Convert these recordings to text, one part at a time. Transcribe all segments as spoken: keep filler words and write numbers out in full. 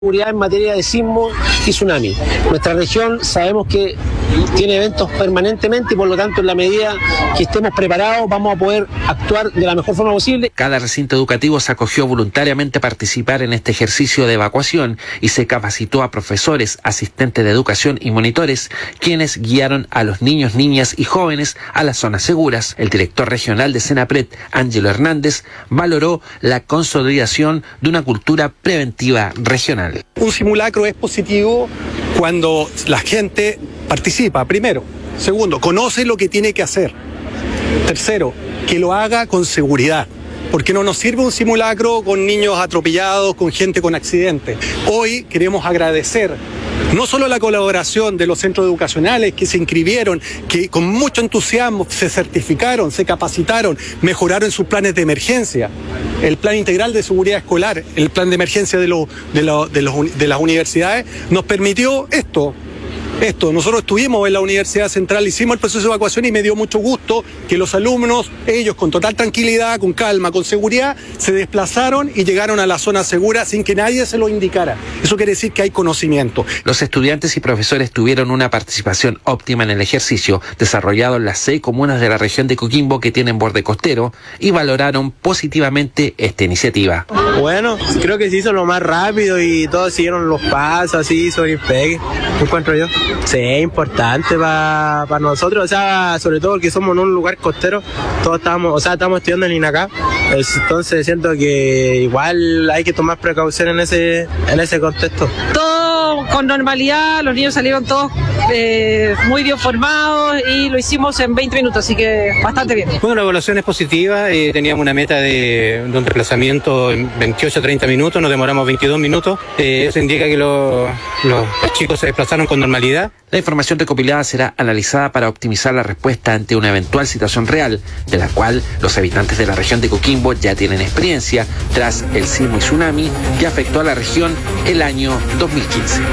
Seguridad en materia de sismo y tsunami. Nuestra región sabemos que tiene eventos permanentemente y por lo tanto en la medida que estemos preparados vamos a poder actuar de la mejor forma posible. Cada recinto educativo se acogió voluntariamente a participar en este ejercicio de evacuación y se capacitó a profesores, asistentes de educación y monitores, quienes guiaron a los niños, niñas y jóvenes a las zonas seguras. El director regional de Senapred, Ángelo Hernández, valoró la consolidación de una cultura preventiva regional. Un simulacro es positivo cuando la gente participa, primero. Segundo, conoce lo que tiene que hacer. Tercero, que lo haga con seguridad. Porque no nos sirve un simulacro con niños atropellados, con gente con accidentes. Hoy queremos agradecer no solo la colaboración de los centros educacionales que se inscribieron, que con mucho entusiasmo se certificaron, se capacitaron, mejoraron sus planes de emergencia. El plan integral de seguridad escolar, el plan de emergencia de, lo, de, lo, de, los, de las universidades, nos permitió esto. Esto, nosotros estuvimos en la Universidad Central, hicimos el proceso de evacuación y me dio mucho gusto que los alumnos, ellos con total tranquilidad, con calma, con seguridad, se desplazaron y llegaron a la zona segura sin que nadie se lo indicara. Eso quiere decir que hay conocimiento. Los estudiantes y profesores tuvieron una participación óptima en el ejercicio desarrollado en las seis comunas de la región de Coquimbo que tienen borde costero y valoraron positivamente esta iniciativa. Bueno, creo que se hizo lo más rápido y todos siguieron los pasos así sobre el pegue, encuentro yo. Sí, es importante para pa nosotros, o sea, sobre todo porque somos en un lugar costero, todos estamos, o sea, estamos estudiando en INACAP, entonces siento que igual hay que tomar precaución en ese, en ese contexto. Todo con normalidad, los niños salieron todos eh, muy bien formados y lo hicimos en veinte minutos, así que bastante bien. Bueno, la evaluación es positiva, eh, teníamos una meta de, de un desplazamiento en veintiocho a treinta minutos, nos demoramos veintidós minutos, eh, eso indica que lo, lo, los chicos se desplazaron con normalidad. La información recopilada será analizada para optimizar la respuesta ante una eventual situación real, de la cual los habitantes de la región de Coquimbo ya tienen experiencia tras el sismo y tsunami que afectó a la región el año dos mil quince.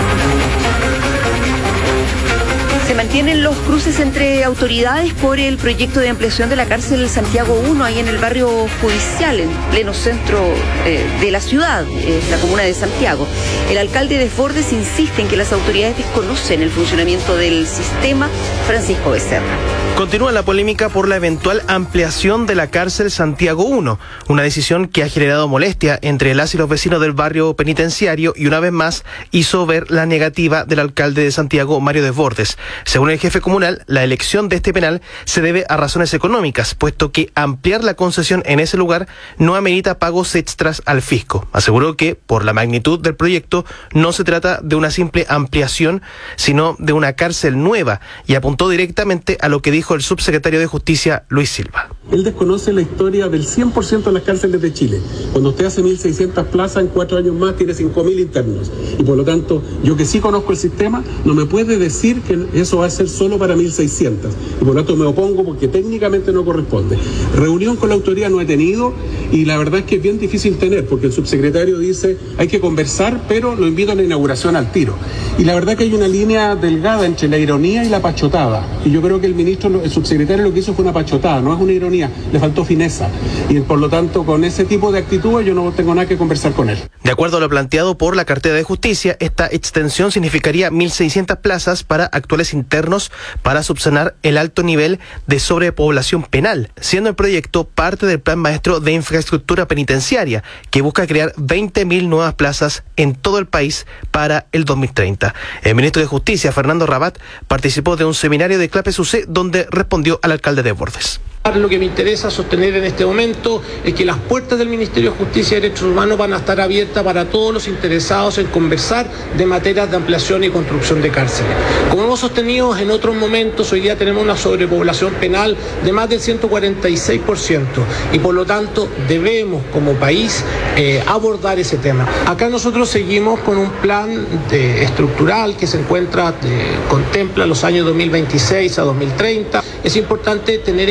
Se mantienen los cruces entre autoridades por el proyecto de ampliación de la cárcel Santiago uno, ahí en el barrio judicial, en pleno centro eh, de la ciudad, eh, la comuna de Santiago. El alcalde Desbordes insiste en que las autoridades desconocen el funcionamiento del sistema. Francisco Becerra. Continúa la polémica por la eventual ampliación de la cárcel Santiago uno, una decisión que ha generado molestia entre las y los vecinos del barrio penitenciario y una vez más hizo ver la negativa del alcalde de Santiago, Mario Desbordes. Según el jefe comunal, la elección de este penal se debe a razones económicas, puesto que ampliar la concesión en ese lugar no amerita pagos extras al fisco. Aseguró que, por la magnitud del proyecto, no se trata de una simple ampliación, sino de una cárcel nueva, y apuntó directamente a lo que dijo el subsecretario de Justicia, Luis Silva. Él desconoce la historia del cien por ciento de las cárceles de Chile. Cuando usted hace mil seiscientas plazas, en cuatro años más tiene cinco mil internos. Y por lo tanto, yo que sí conozco el sistema, no me puede decir que eso va a ser solo para mil seiscientas. Y por lo tanto me opongo porque técnicamente no corresponde. Reunión con la autoridad no he tenido y la verdad es que es bien difícil tener, porque el subsecretario dice hay que conversar, pero lo invito a la inauguración al tiro. Y la verdad que hay una línea delgada entre la ironía y la pachotada. Y yo creo que el ministro, el subsecretario lo que hizo fue una pachotada, no es una ironía, le faltó fineza. Y por lo tanto, con ese tipo de actitudes yo no tengo nada que conversar con él. De acuerdo a lo planteado por la cartera de Justicia, esta extensión significaría mil seiscientas plazas para actuales internos para subsanar el alto nivel de sobrepoblación penal, siendo el proyecto parte del Plan Maestro de Infraestructura Penitenciaria, que busca crear veinte mil nuevas plazas en todo el país para el dos mil treinta. El ministro de Justicia, Fernando Rabat, participó de un seminario de Clape S U C donde respondió al alcalde Desbordes. Lo que me interesa sostener en este momento es que las puertas del Ministerio de Justicia y Derechos Humanos van a estar abiertas para todos los interesados en conversar de materias de ampliación y construcción de cárceles. Como hemos sostenido en otros momentos, hoy día tenemos una sobrepoblación penal de más del ciento cuarenta y seis por ciento y por lo tanto debemos como país eh, abordar ese tema. Acá nosotros seguimos con un plan de, estructural que se encuentra, de, contempla los años dos mil veintiséis a dos mil treinta. Es importante tener en cuenta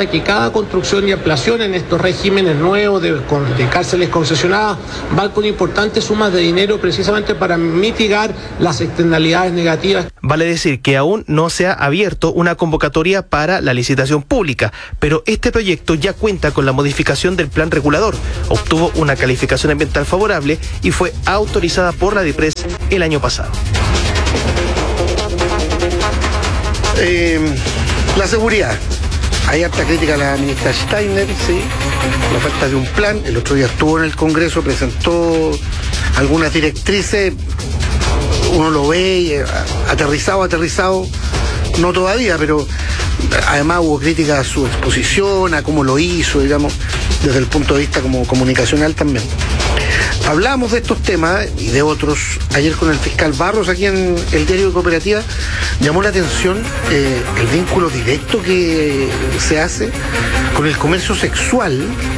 cuenta que cada construcción y ampliación en estos regímenes nuevos de, de cárceles concesionadas va con importantes sumas de dinero precisamente para mitigar las externalidades negativas. Vale decir que aún no se ha abierto una convocatoria para la licitación pública, pero este proyecto ya cuenta con la modificación del plan regulador, obtuvo una calificación ambiental favorable y fue autorizada por la DIPRES el año pasado. Eh, la seguridad. Hay harta crítica a la ministra Steiner, sí, la falta de un plan. El otro día estuvo en el Congreso, presentó algunas directrices, uno lo ve y, eh, aterrizado, aterrizado, no todavía, pero además hubo crítica a su exposición, a cómo lo hizo, digamos, desde el punto de vista como comunicacional también. Hablamos de estos temas y de otros ayer con el fiscal Barros aquí en el diario de Cooperativa. Llamó la atención eh, el vínculo directo que se hace con el comercio sexual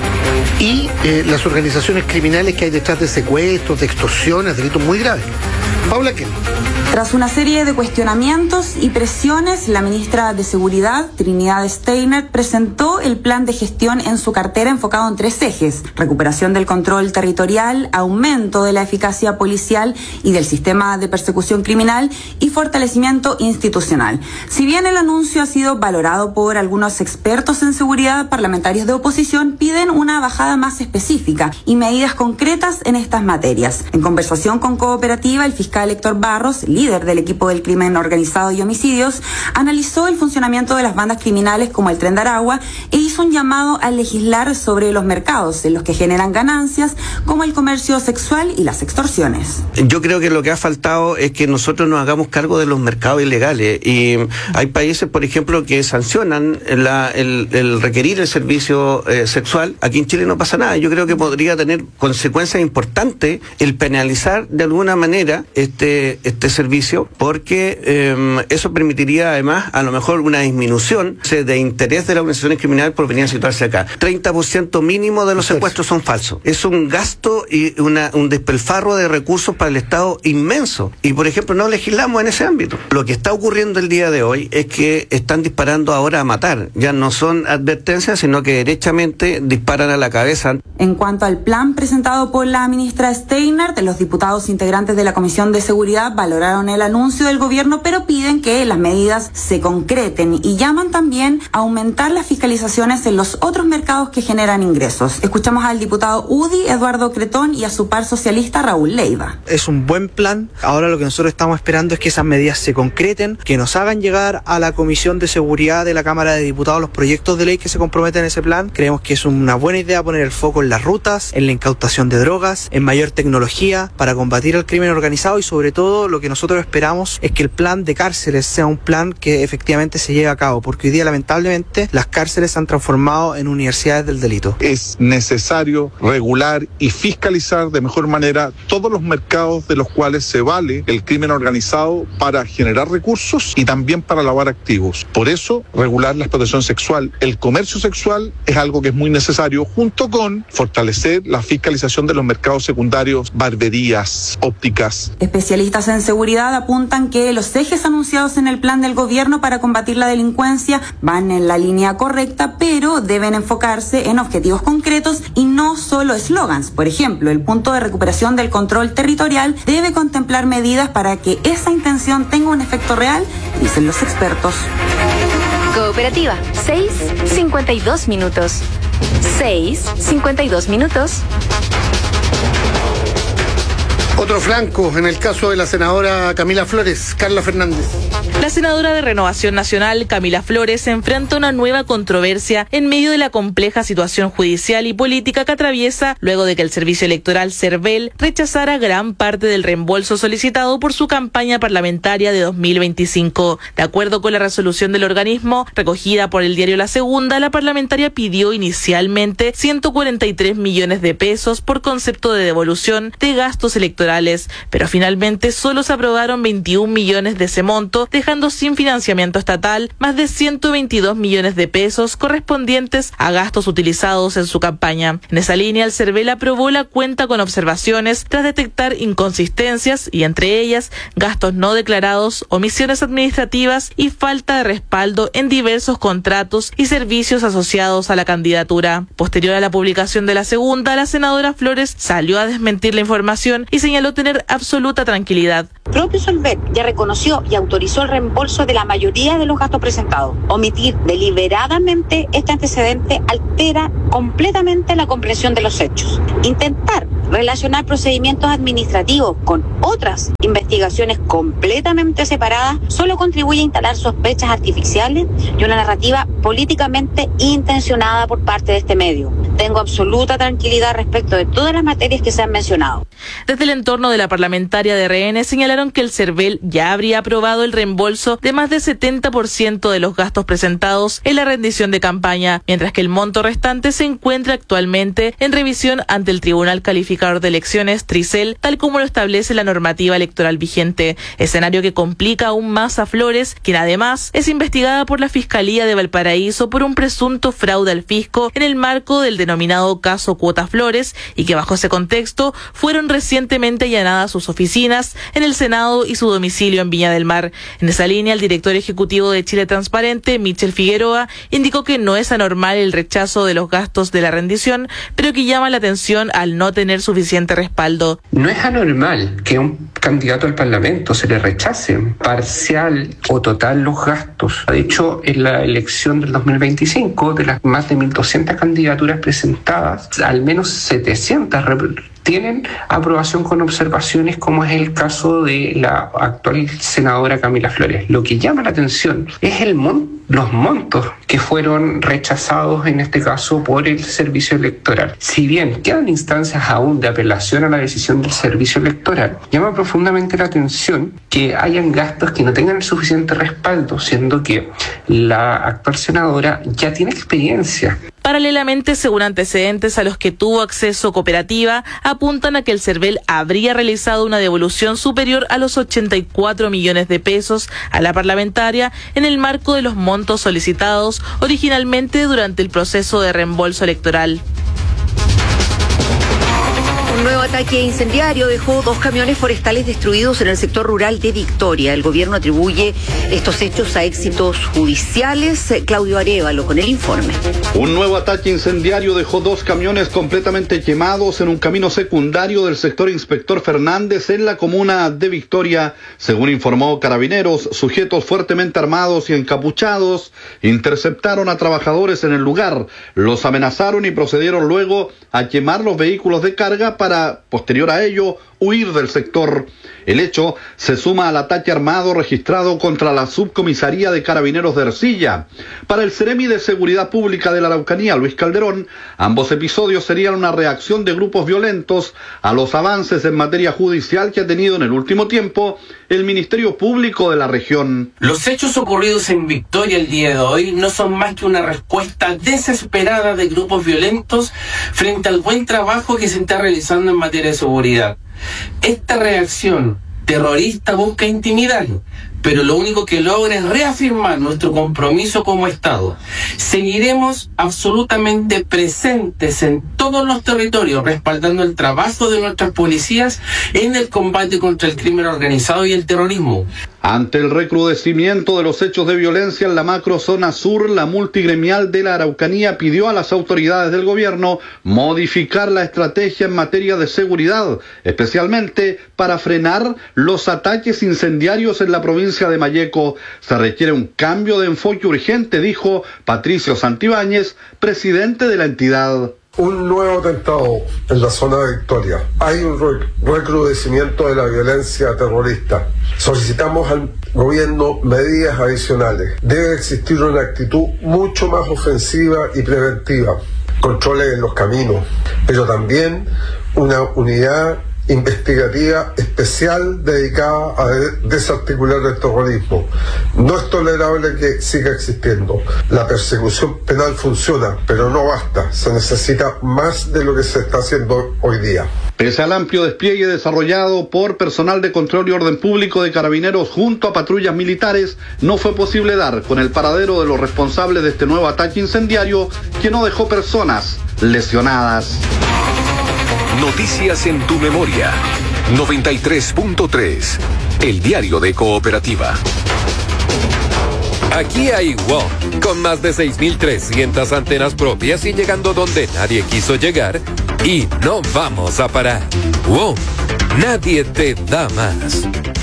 y eh, las organizaciones criminales que hay detrás de secuestros, de extorsiones, delitos muy graves. Paula Ken. Tras una serie de cuestionamientos y presiones, la ministra de Seguridad, Trinidad Steiner, presentó el plan de gestión en su cartera enfocado en tres ejes: recuperación del control territorial, aumento de la eficacia policial y del sistema de persecución criminal y fortalecimiento institucional. Si bien el anuncio ha sido valorado por algunos expertos en seguridad, parlamentarios de oposición piden una bajada más específica y medidas concretas en estas materias. En conversación con Cooperativa, el fiscal Héctor Barros, líder del equipo del crimen organizado y homicidios, analizó el funcionamiento de las bandas criminales como el Tren de Aragua e hizo un llamado a legislar sobre los mercados en los que generan ganancias, como el comercio sexual y las extorsiones. Yo creo que lo que ha faltado es que nosotros nos hagamos cargo de los mercados ilegales, y hay países, por ejemplo, que sancionan la, el, el requerir el servicio eh, sexual. Aquí en Chile no pasa nada. Yo creo que podría tener consecuencias importantes el penalizar de alguna manera este, este servicio, porque eh, eso permitiría además a lo mejor una disminución de interés de las organizaciones criminales por venir a situarse acá. treinta por ciento mínimo de los secuestros son falsos. Es un gasto y una, un despilfarro de recursos para el Estado inmenso. Y por ejemplo, no legislamos en ese ámbito. Lo que está ocurriendo el día de hoy es que están disparando ahora a matar. Ya no son advertencias, sino que derechamente disparan a la cabeza. En cuanto al plan presentado por la ministra Steiner, los diputados integrantes de la Comisión de Seguridad valoraron el anuncio del gobierno, pero piden que las medidas se concreten y llaman también a aumentar las fiscalizaciones en los otros mercados que generan ingresos. Escuchamos al diputado U D I, Eduardo Cretón, y a su par socialista, Raúl Leiva. Es un buen plan. Ahora lo que nosotros estamos esperando es que esas medidas se concreten, que nos hagan llegar a la Comisión de Seguridad de la Cámara de Diputados los proyectos de ley que se comprometen en ese plan. Creemos que es una buena idea poner el foco en las rutas, en la incautación de drogas, en mayor tecnología para combatir el crimen organizado, y sobre todo lo que nosotros esperamos es que el plan de cárceles sea un plan que efectivamente se lleve a cabo, porque hoy día lamentablemente las cárceles se han transformado en universidades del delito. Es necesario regular y fiscalizar de mejor manera todos los mercados de los cuales se vale el crimen organizado para generar recursos y también para lavar activos. Por eso, regular la explotación sexual, el comercio sexual es algo que es muy necesario, junto con fortalecer la fiscalización de los mercados secundarios, barberías, ópticas. Especialistas en seguridad apuntan que los ejes anunciados en el plan del gobierno para combatir la delincuencia van en la línea correcta, pero deben enfocarse en objetivos concretos y no solo eslogans. Por ejemplo, el punto de recuperación del control territorial debe contemplar medidas para que esa intención tenga un efecto real, dicen los expertos. Cooperativa, seis cincuenta y dos minutos. seis cincuenta y dos minutos. Otro flanco en el caso de la senadora Camila Flores, Carla Fernández. La senadora de Renovación Nacional, Camila Flores, enfrenta una nueva controversia en medio de la compleja situación judicial y política que atraviesa luego de que el Servicio Electoral CERVEL rechazara gran parte del reembolso solicitado por su campaña parlamentaria de dos mil veinticinco. De acuerdo con la resolución del organismo, recogida por el diario La Segunda, la parlamentaria pidió inicialmente ciento cuarenta y tres millones de pesos por concepto de devolución de gastos electorales electorales, pero finalmente solo se aprobaron veintiún millones de ese monto, dejando sin financiamiento estatal más de ciento veintidós millones de pesos correspondientes a gastos utilizados en su campaña. En esa línea, el CERVEL aprobó la cuenta con observaciones tras detectar inconsistencias y entre ellas gastos no declarados, omisiones administrativas y falta de respaldo en diversos contratos y servicios asociados a la candidatura. Posterior a la publicación de la segunda, la senadora Flores salió a desmentir la información y señaló tener absoluta tranquilidad. El propio CERVEL ya reconoció y autorizó el reembolso de la mayoría de los gastos presentados. Omitir deliberadamente este antecedente altera completamente la comprensión de los hechos. Intentar relacionar procedimientos administrativos con otras investigaciones completamente separadas solo contribuye a instalar sospechas artificiales y una narrativa políticamente intencionada por parte de este medio. Tengo absoluta tranquilidad respecto de todas las materias que se han mencionado. Desde el entorno de la parlamentaria de R N señalaron que el CERVEL ya habría aprobado el reembolso de más del setenta por ciento de los gastos presentados en la rendición de campaña, mientras que el monto restante se encuentra actualmente en revisión ante el Tribunal Calificador de Elecciones, Tricel, tal como lo establece la normativa electoral vigente, escenario que complica aún más a Flores, quien además es investigada por la Fiscalía de Valparaíso por un presunto fraude al fisco en el marco del denominado caso Cuota Flores, y que bajo ese contexto fueron recientemente allanadas sus oficinas en el Senado y su domicilio en Viña del Mar. En esa línea, el director ejecutivo de Chile Transparente, Michel Figueroa, indicó que no es anormal el rechazo de los gastos de la rendición, pero que llama la atención al no tener suficiente respaldo. No es anormal que a un candidato al Parlamento se le rechace parcial o total los gastos. De hecho, en la elección del dos mil veinticinco, de las más de mil doscientas candidaturas presentadas, al menos setecientas tienen aprobación con observaciones, como es el caso de la actual senadora Camila Flores. Lo que llama la atención es el mon- los montos que fueron rechazados en este caso por el servicio electoral. Si bien quedan instancias aún de apelación a la decisión del servicio electoral, llama profundamente la atención que hayan gastos que no tengan el suficiente respaldo, siendo que la actual senadora ya tiene experiencia. Paralelamente, según antecedentes a los que tuvo acceso Cooperativa, apuntan a que el CERVEL habría realizado una devolución superior a los ochenta y cuatro millones de pesos a la parlamentaria en el marco de los montos solicitados originalmente durante el proceso de reembolso electoral. Un nuevo ataque incendiario dejó dos camiones forestales destruidos en el sector rural de Victoria. El gobierno atribuye estos hechos a éxitos judiciales. Claudio Arévalo con el informe. Un nuevo ataque incendiario dejó dos camiones completamente quemados en un camino secundario del sector Inspector Fernández en la comuna de Victoria. Según informó Carabineros, sujetos fuertemente armados y encapuchados interceptaron a trabajadores en el lugar, los amenazaron y procedieron luego a quemar los vehículos de carga para para, posterior a ello, huir del sector. El hecho se suma al ataque armado registrado contra la subcomisaría de Carabineros de Ercilla. Para el Ceremi de Seguridad Pública de la Araucanía, Luis Calderón, ambos episodios serían una reacción de grupos violentos a los avances en materia judicial que ha tenido en el último tiempo el Ministerio Público de la región. Los hechos ocurridos en Victoria el día de hoy no son más que una respuesta desesperada de grupos violentos frente al buen trabajo que se está realizando en materia de seguridad. Esta reacción terrorista busca intimidar, pero lo único que logra es reafirmar nuestro compromiso como Estado. Seguiremos absolutamente presentes en todos los territorios, respaldando el trabajo de nuestras policías en el combate contra el crimen organizado y el terrorismo. Ante el recrudecimiento de los hechos de violencia en la macrozona sur, la multigremial de la Araucanía pidió a las autoridades del gobierno modificar la estrategia en materia de seguridad, especialmente para frenar los ataques incendiarios en la provincia de Malleco. Se requiere un cambio de enfoque urgente, dijo Patricio Santibáñez, presidente de la entidad. Un nuevo atentado en la zona de Victoria. Hay un recrudecimiento de la violencia terrorista. Solicitamos al gobierno medidas adicionales. Debe existir una actitud mucho más ofensiva y preventiva. Controles en los caminos, pero también una unidad investigativa especial dedicada a desarticular el terrorismo. No es tolerable que siga existiendo. La persecución penal funciona, pero no basta. Se necesita más de lo que se está haciendo hoy día. Pese al amplio despliegue desarrollado por personal de control y orden público de Carabineros junto a patrullas militares, no fue posible dar con el paradero de los responsables de este nuevo ataque incendiario que no dejó personas lesionadas. Noticias en tu memoria. noventa y tres punto tres. El diario de Cooperativa. Aquí hay WOM, con más de seis mil trescientas antenas propias y llegando donde nadie quiso llegar, y no vamos a parar. WOM, nadie te da más.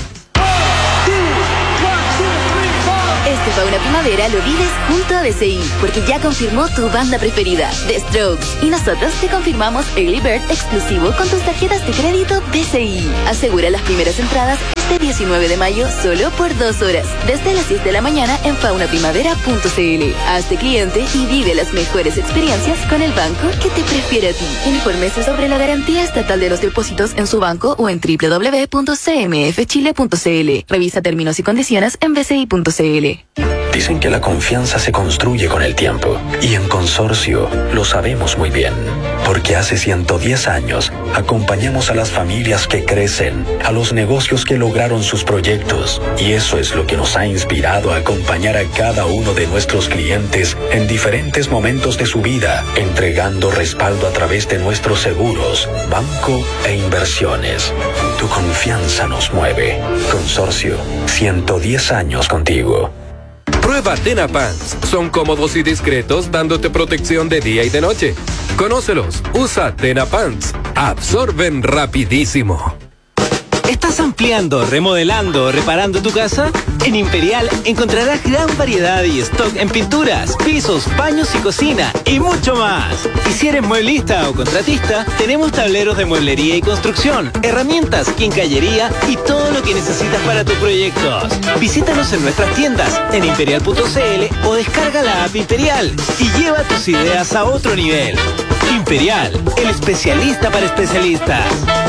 Este Fauna Primavera lo vives junto a B C I, porque ya confirmó tu banda preferida, The Strokes. Y nosotros te confirmamos Early Bird exclusivo con tus tarjetas de crédito B C I. Asegura las primeras entradas este diecinueve de mayo solo por dos horas, desde las diez de la mañana en fauna primavera punto c l. Hazte cliente y vive las mejores experiencias con el banco que te prefiere a ti. Infórmese sobre la garantía estatal de los depósitos en su banco o en doble u doble u doble u punto c m f chile punto c l. Revisa términos y condiciones en b c i punto c l. Dicen que la confianza se construye con el tiempo, y en Consorcio lo sabemos muy bien, porque hace ciento diez años acompañamos a las familias que crecen, a los negocios que lograron sus proyectos, y eso es lo que nos ha inspirado a acompañar a cada uno de nuestros clientes en diferentes momentos de su vida, entregando respaldo a través de nuestros seguros, banco e inversiones. Tu confianza nos mueve. Consorcio, ciento diez años contigo. Prueba Tena Pants. Son cómodos y discretos, dándote protección de día y de noche. Conócelos. Usa Tena Pants. Absorben rapidísimo. ¿Estás ampliando, remodelando o reparando tu casa? En Imperial encontrarás gran variedad y stock en pinturas, pisos, baños y cocina, y mucho más. Y si eres mueblista o contratista, tenemos tableros de mueblería y construcción, herramientas, quincallería y todo lo que necesitas para tus proyectos. Visítanos en nuestras tiendas en imperial punto c l o descarga la app Imperial y lleva tus ideas a otro nivel. Imperial, el especialista para especialistas.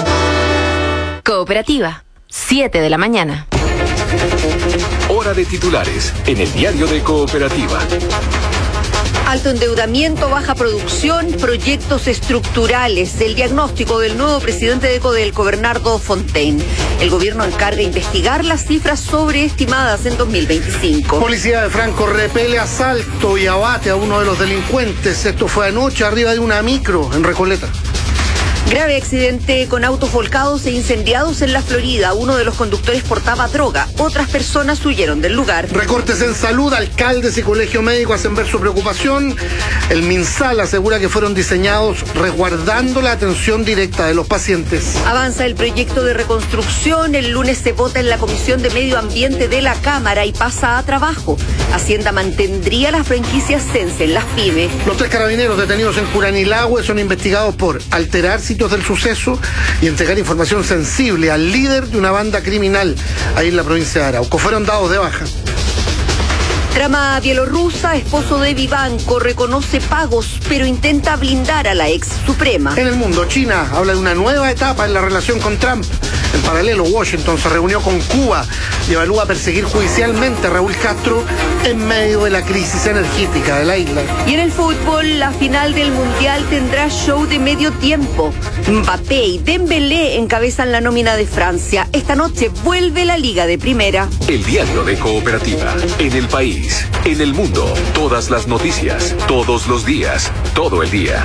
Cooperativa, siete de la mañana. Hora de titulares en el diario de Cooperativa. Alto endeudamiento, baja producción, proyectos estructurales. El diagnóstico del nuevo presidente de Codelco, Bernardo Fontaine. El gobierno encarga investigar las cifras sobreestimadas en dos mil veinticinco. Policía de Franco repele asalto y abate a uno de los delincuentes. Esto fue anoche arriba de una micro en Recoleta. Grave accidente con autos volcados e incendiados en la Florida. Uno de los conductores portaba droga. Otras personas huyeron del lugar. Recortes en salud. Alcaldes y colegio médico hacen ver su preocupación. El MinSal asegura que fueron diseñados resguardando la atención directa de los pacientes. Avanza el proyecto de reconstrucción. El lunes se vota en la Comisión de Medio Ambiente de la Cámara y pasa a trabajo. Hacienda mantendría las franquicias Sense en las pymes. Los tres carabineros detenidos en Curanilahue son investigados por alterar del suceso y entregar información sensible al líder de una banda criminal ahí en la provincia de Arauco. Fueron dados de baja. Trama bielorrusa, esposo de Vivanco, reconoce pagos, pero intenta blindar a la ex suprema. En el mundo, China habla de una nueva etapa en la relación con Trump. En paralelo, Washington se reunió con Cuba y evalúa perseguir judicialmente a Raúl Castro en medio de la crisis energética de la isla. Y en el fútbol, la final del Mundial tendrá show de medio tiempo. Mbappé y Dembélé encabezan la nómina de Francia. Esta noche vuelve la Liga de Primera. El diario de Cooperativa. En el país, en el mundo, todas las noticias, todos los días, todo el día.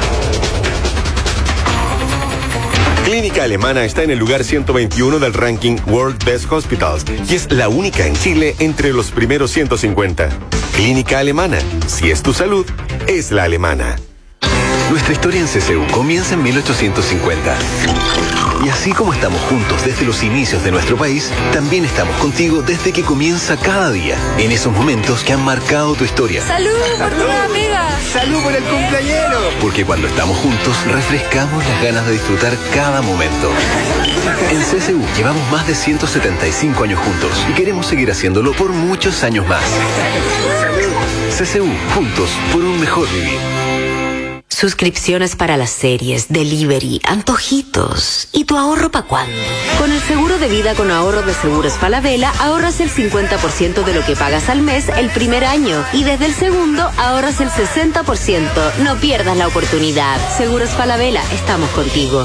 Clínica Alemana está en el lugar ciento veintiuno del ranking World Best Hospitals y es la única en Chile entre los primeros ciento cincuenta. Clínica Alemana, si es tu salud, es la alemana. Nuestra historia en C C U comienza en mil ochocientos cincuenta. Y así como estamos juntos desde los inicios de nuestro país, también estamos contigo desde que comienza cada día, en esos momentos que han marcado tu historia. ¡Salud por tu nueva pega! ¡Salud por el cumpleañero! Porque cuando estamos juntos, refrescamos las ganas de disfrutar cada momento. En C C U llevamos más de ciento setenta y cinco años juntos y queremos seguir haciéndolo por muchos años más. C C U, juntos por un mejor vivir. suscripciones para las series, delivery, antojitos. ¿Y tu ahorro para cuándo? Con el seguro de vida con ahorro de Seguros Falabella ahorras el cincuenta por ciento de lo que pagas al mes el primer año y desde el segundo ahorras el sesenta por ciento. No pierdas la oportunidad. Seguros Falabella, estamos contigo.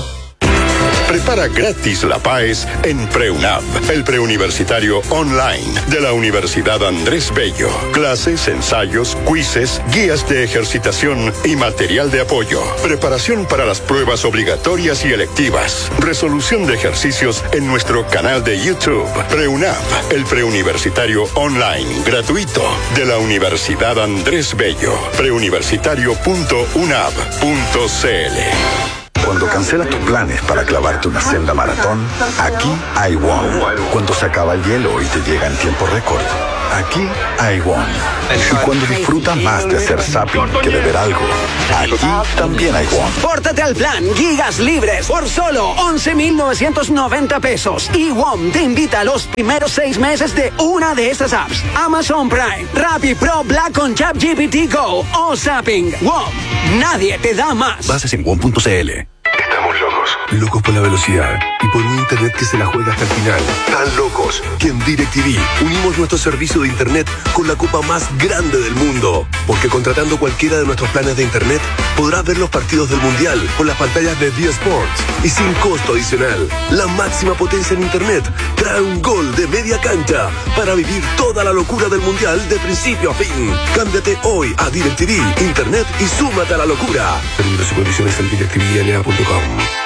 Prepara gratis la P A E S en PreUnab, el preuniversitario online de la Universidad Andrés Bello. Clases, ensayos, quizzes, guías de ejercitación y material de apoyo. Preparación para las pruebas obligatorias y electivas. Resolución de ejercicios en nuestro canal de YouTube. PreUnab, el preuniversitario online gratuito de la Universidad Andrés Bello. preuniversitario punto unab punto cl. Cuando cancelas tus planes para clavarte una senda maratón, aquí hay WOM. Cuando se acaba el hielo y te llega en tiempo récord, aquí hay WOM. Y cuando disfrutas más de hacer zapping que de ver algo, aquí también hay WOM. Pórtate al plan Gigas Libres por solo once mil novecientos noventa pesos. Y WOM te invita a los primeros seis meses de una de estas apps: Amazon Prime, Rappi Pro Black con ChatGPT Go o Zapping. WOM, nadie te da más. Bases en WOM punto cl. Estamos locos. Locos por la velocidad y por un internet que se la juega hasta el final. Tan locos que en DirecTV unimos nuestro servicio de internet con la copa más grande del mundo. Porque contratando cualquiera de nuestros planes de internet podrás ver los partidos del Mundial con las pantallas de D Sports y sin costo adicional. La máxima potencia en internet trae un gol de media cancha para vivir toda la locura del Mundial de principio a fin. Cámbiate hoy a DirecTV Internet y súmate a la locura. Términos y condiciones en directivi n a punto com.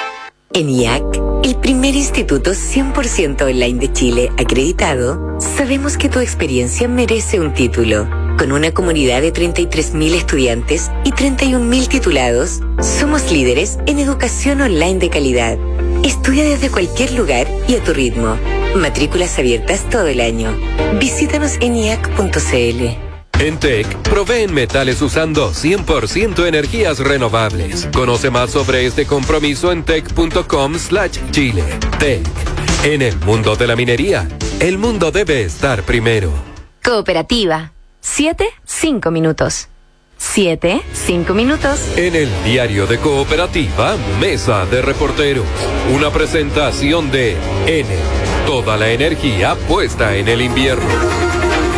En I A C, el primer instituto cien por ciento online de Chile acreditado, sabemos que tu experiencia merece un título. Con una comunidad de treinta y tres mil estudiantes y treinta y un mil titulados, somos líderes en educación online de calidad. Estudia desde cualquier lugar y a tu ritmo. Matrículas abiertas todo el año. Visítanos en i a c punto c l. En T E C, proveen metales usando cien por ciento energías renovables. Conoce más sobre este compromiso en tec punto com slash chile. T E C. En el mundo de la minería, el mundo debe estar primero. Cooperativa. Siete, cinco minutos. Siete, cinco minutos. En el diario de Cooperativa, Mesa de Reporteros. Una presentación de N. Toda la energía puesta en el invierno.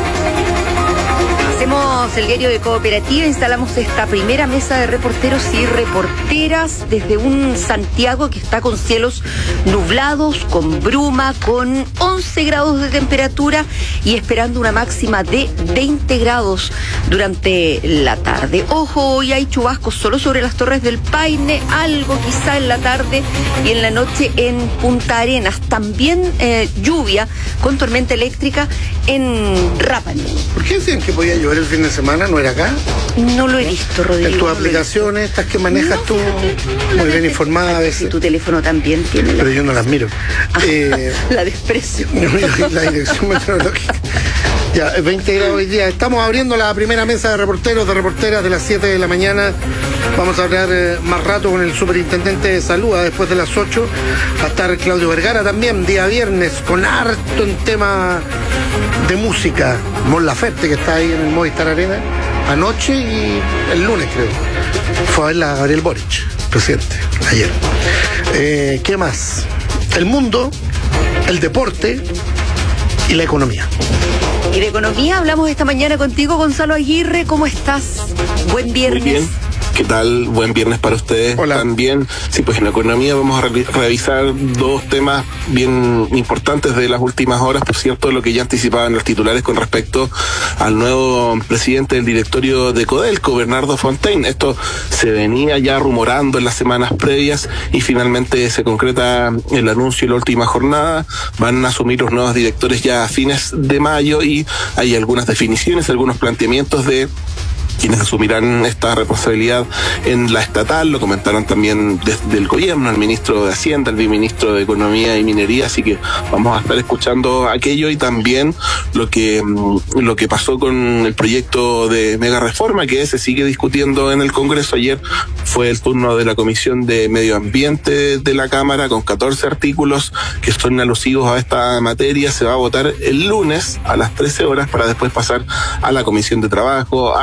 Hacemos el diario de Cooperativa, instalamos esta primera mesa de reporteros y reporteras desde un Santiago que está con cielos nublados, con bruma, con once grados de temperatura y esperando una máxima de veinte grados durante la tarde. Ojo, hoy hay chubascos solo sobre las Torres del Paine, algo quizá en la tarde y en la noche en Punta Arenas. También eh, lluvia con tormenta eléctrica en Rapa Nui. ¿Por qué decían que podía llover el fin de semana? ¿No era acá? No lo he visto, Rodrigo. En tus no aplicaciones, estas que manejas no, tú, muy bien informada a veces. Si tu teléfono también tiene. Pero la... yo no las miro. Ah, eh... La desprecio. La dirección meteorológica. Ya, veinte grados hoy día. Estamos abriendo la primera mesa de reporteros, de reporteras de las siete de la mañana. Vamos a hablar eh, más rato con el superintendente de salud. Después de las ocho va a estar Claudio Vergara también, día viernes, con harto en tema de música. Mon Laferte, que está ahí en el Movistar Arena, anoche y el lunes, creo. Fue a ver a Gabriel Boric, presidente, ayer. Eh, ¿Qué más? El mundo, el deporte y la economía. Y de economía hablamos esta mañana contigo, Gonzalo Aguirre. ¿Cómo estás? Buen viernes. Muy bien. ¿Qué tal? Buen viernes para ustedes. Hola. También. Sí, pues en economía vamos a re- revisar dos temas bien importantes de las últimas horas, por cierto, lo que ya anticipaban los titulares con respecto al nuevo presidente del directorio de Codelco, Bernardo Fontaine. Esto se venía ya rumorando en las semanas previas y finalmente se concreta el anuncio en la última jornada. Van a asumir los nuevos directores ya a fines de mayo y hay algunas definiciones, algunos planteamientos de quienes asumirán esta responsabilidad en la estatal. Lo comentaron también desde el gobierno, el ministro de Hacienda, el viceministro de Economía y Minería, así que vamos a estar escuchando aquello y también lo que lo que pasó con el proyecto de mega reforma que se sigue discutiendo en el Congreso. Ayer fue el turno de la Comisión de Medio Ambiente de la Cámara con catorce artículos que son alusivos a esta materia. Se va a votar el lunes a las trece horas para después pasar a la Comisión de Trabajo, a la Sala de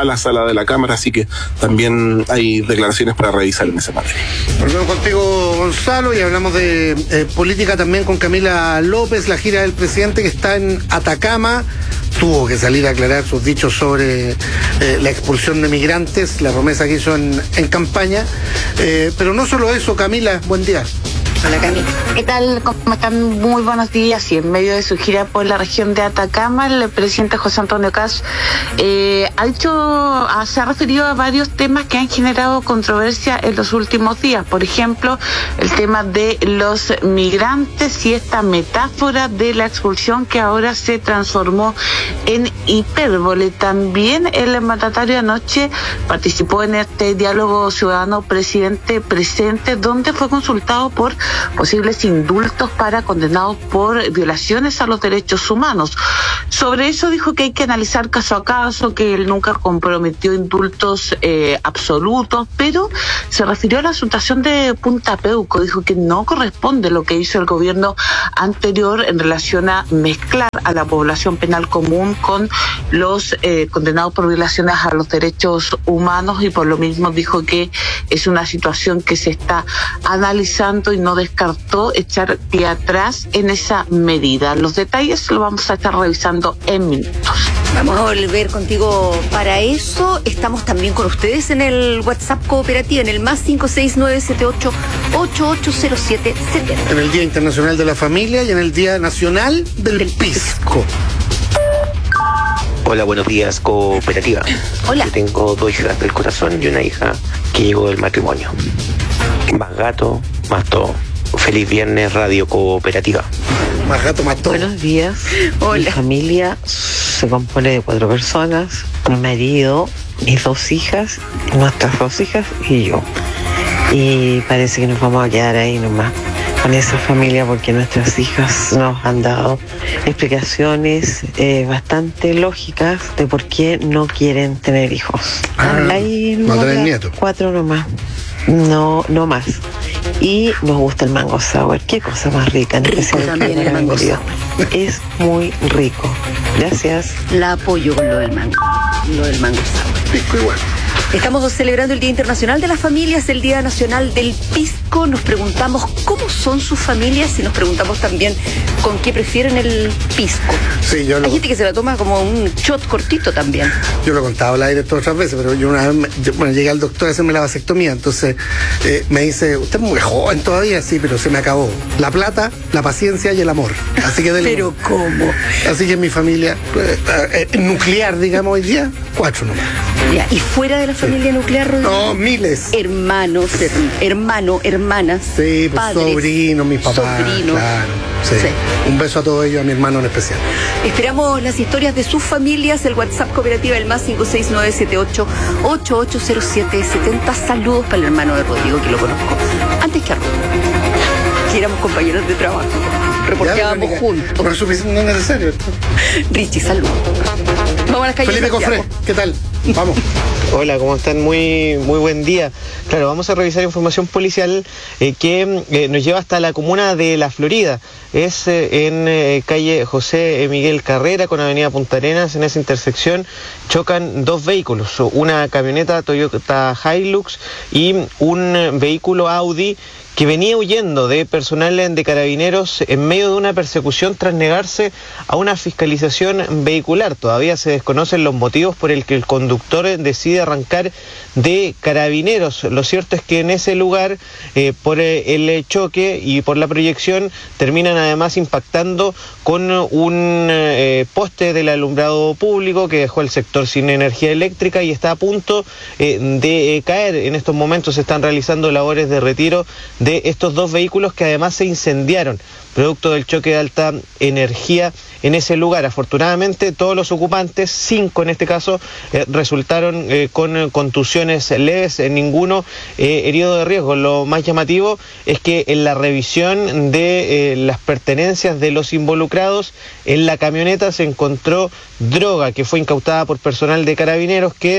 de la Cámara, así que también hay declaraciones para revisar en esa materia. Volvemos contigo, Gonzalo, y hablamos de eh, política también con Camila López, la gira del presidente que está en Atacama. Tuvo que salir a aclarar sus dichos sobre eh, la expulsión de migrantes, la promesa que hizo en, en campaña. Eh, pero no solo eso, Camila, buen día. Hola Camila. ¿Qué tal? ¿Cómo están? Muy buenos días. Y en medio de su gira por la región de Atacama, el presidente José Antonio Kast eh, ha dicho, a, se ha referido a varios temas que han generado controversia en los últimos días. Por ejemplo, el tema de los migrantes y esta metáfora de la expulsión que ahora se transformó en hipérbole. También el mandatario anoche participó en este diálogo ciudadano presidente presente, donde fue consultado por posibles indultos para condenados por violaciones a los derechos humanos. Sobre eso dijo que hay que analizar caso a caso, que él nunca comprometió indultos eh, absolutos, pero se refirió a la asunción de Punta Peuco. Dijo que no corresponde lo que hizo el gobierno anterior en relación a mezclar a la población penal común con los eh, condenados por violaciones a los derechos humanos, y por lo mismo dijo que es una situación que se está analizando y no descartó echar pie atrás en esa medida. Los detalles lo vamos a estar revisando en minutos. Vamos a volver contigo para eso. Estamos también con ustedes en el WhatsApp Cooperativa, en el más cinco seis nueve siete ocho ocho ocho cero siete siete. En el Día Internacional de la Familia y en el Día Nacional del, del Pisco. Hola, buenos días, Cooperativa. Hola. Yo tengo dos hijas del corazón y una hija que llegó del matrimonio. Más gato, más todo. Feliz viernes, Radio Cooperativa. Más gato, más todo. Buenos días. Hola. Mi familia se compone de cuatro personas: un marido, mis dos hijas, nuestras dos hijas y yo. Y parece que nos vamos a quedar ahí nomás con esa familia, porque nuestras hijas nos han dado explicaciones eh, bastante lógicas de por qué no quieren tener hijos. Ah, Ahí no tener nietos. Cuatro nomás. No, no más. Y nos gusta el mango sour. Qué cosa más rica, en especial también el mango sour. Es muy rico. Gracias. La apoyo con lo del mango. Lo del mango sour. Pisco igual. Estamos celebrando el Día Internacional de las Familias, el Día Nacional del Pisco. Nos preguntamos cómo son sus familias y nos preguntamos también con qué prefieren el pisco. Sí, yo lo... Hay gente que se la toma como un shot cortito también. Yo lo he contado al aire todas otras veces, pero yo una vez, me, yo, bueno, llegué al doctor a hacerme la vasectomía, entonces eh, me dice, usted es muy joven todavía, sí, pero se me acabó la plata, la paciencia y el amor. Así que dele. Pero ¿cómo? Así que en mi familia, eh, eh, nuclear, digamos, hoy día, cuatro nomás. Ya, ¿y fuera de la familia nuclear, Rodrigo? No, miles. Hermanos, her, hermano, hermanas, sí, pues, padres, sobrinos, mis papás, sobrinos. claro. Sí. Sí. Un beso a todos ellos, a mi hermano en especial. Esperamos las historias de sus familias, el WhatsApp Cooperativa, el más cinco seis nueve siete ocho ocho ocho cero siete siete cero. Saludos para el hermano de Rodrigo, que lo conozco antes que a Rodrigo, que éramos compañeros de trabajo, reporteábamos juntos. Pero eso no es necesario. Richie, saludos. Vamos a las calles. Felipe Cofré, ¿qué tal? Vamos. Hola, ¿cómo están? Muy muy buen día. Claro, vamos a revisar información policial eh, que eh, nos lleva hasta la comuna de La Florida. Es eh, en eh, calle José Miguel Carrera con avenida Punta Arenas. En esa intersección chocan dos vehículos, una camioneta Toyota Hilux y un vehículo Audi que venía huyendo de personal de carabineros en medio de una persecución tras negarse a una fiscalización vehicular. Todavía se desconocen los motivos por el que el conductor decide arrancar de carabineros. Lo cierto es que en ese lugar, eh, por el choque y por la proyección, terminan además impactando con un eh, poste del alumbrado público que dejó el sector sin energía eléctrica y está a punto eh, de eh, caer. En estos momentos se están realizando labores de retiro de de estos dos vehículos que además se incendiaron, producto del choque de alta energía en ese lugar. Afortunadamente todos los ocupantes, cinco en este caso, eh, resultaron eh, con contusiones leves, eh, ninguno eh, herido de riesgo. Lo más llamativo es que en la revisión de eh, las pertenencias de los involucrados, en la camioneta se encontró droga que fue incautada por personal de carabineros que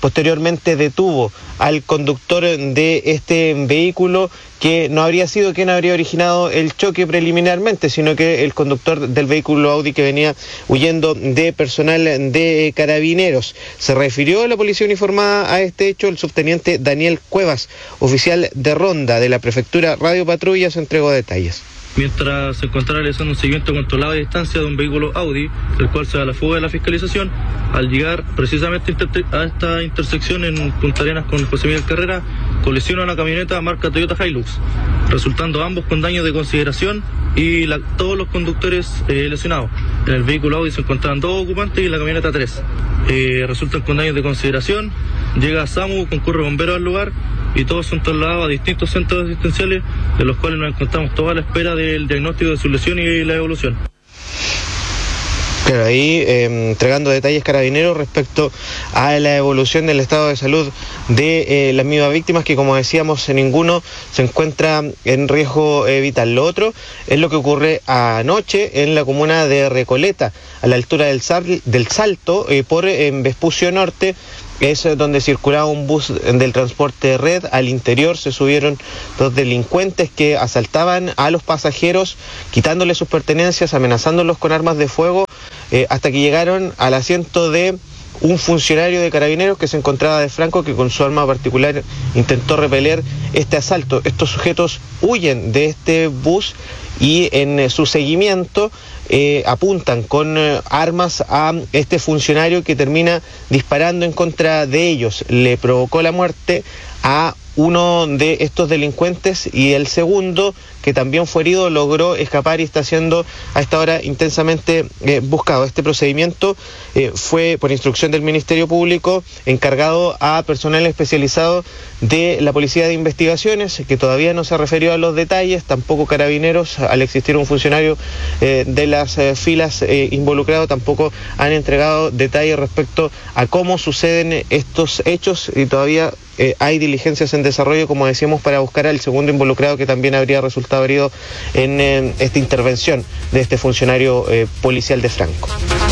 posteriormente detuvo al conductor de este vehículo, que no habría sido quien habría originado el choque preliminarmente, sino que el conductor del vehículo Audi que venía huyendo de personal de Carabineros. Se refirió la policía uniformada a este hecho el subteniente Daniel Cuevas, oficial de ronda de la prefectura Radio Patrulla, se entregó detalles. Mientras se encontraba realizando un seguimiento controlado a distancia de un vehículo Audi, el cual se da la fuga de la fiscalización, al llegar precisamente a esta intersección en Punta Arenas con José Miguel Carrera, colisiona una camioneta marca Toyota Hilux, resultando ambos con daños de consideración y la, todos los conductores eh, lesionados. En el vehículo Audi se encontraban dos ocupantes y en la camioneta tres. Eh, resultan con daños de consideración, llega SAMU, concurre bomberos al lugar y todos son trasladados a distintos centros asistenciales, de los cuales nos encontramos toda la espera del diagnóstico de su lesión y la evolución. Claro, ahí eh, entregando detalles Carabineros respecto a la evolución del estado de salud de eh, las mismas víctimas, que como decíamos, ninguno se encuentra en riesgo eh, vital. Lo otro es lo que ocurre anoche en la comuna de Recoleta, a la altura del, Sal, del Salto, eh, por eh, Vespucio Norte. Es donde circulaba un bus del transporte Red. Al interior se subieron dos delincuentes que asaltaban a los pasajeros, quitándoles sus pertenencias, amenazándolos con armas de fuego, eh, hasta que llegaron al asiento de un funcionario de Carabineros que se encontraba de franco, que con su arma particular intentó repeler este asalto. Estos sujetos huyen de este bus y en su seguimiento eh, apuntan con eh, armas a este funcionario, que termina disparando en contra de ellos. Le provocó la muerte a uno de estos delincuentes y el segundo, que también fue herido, logró escapar y está siendo a esta hora intensamente eh, buscado. Este procedimiento eh, fue por instrucción del Ministerio Público, encargado a personal especializado de la Policía de Investigaciones, que todavía no se refirió a los detalles, tampoco Carabineros, al existir un funcionario eh, de las eh, filas eh, involucrado, tampoco han entregado detalles respecto a cómo suceden estos hechos, y todavía Eh, hay diligencias en desarrollo, como decíamos, para buscar al segundo involucrado, que también habría resultado herido en eh, esta intervención de este funcionario eh, policial de Franco.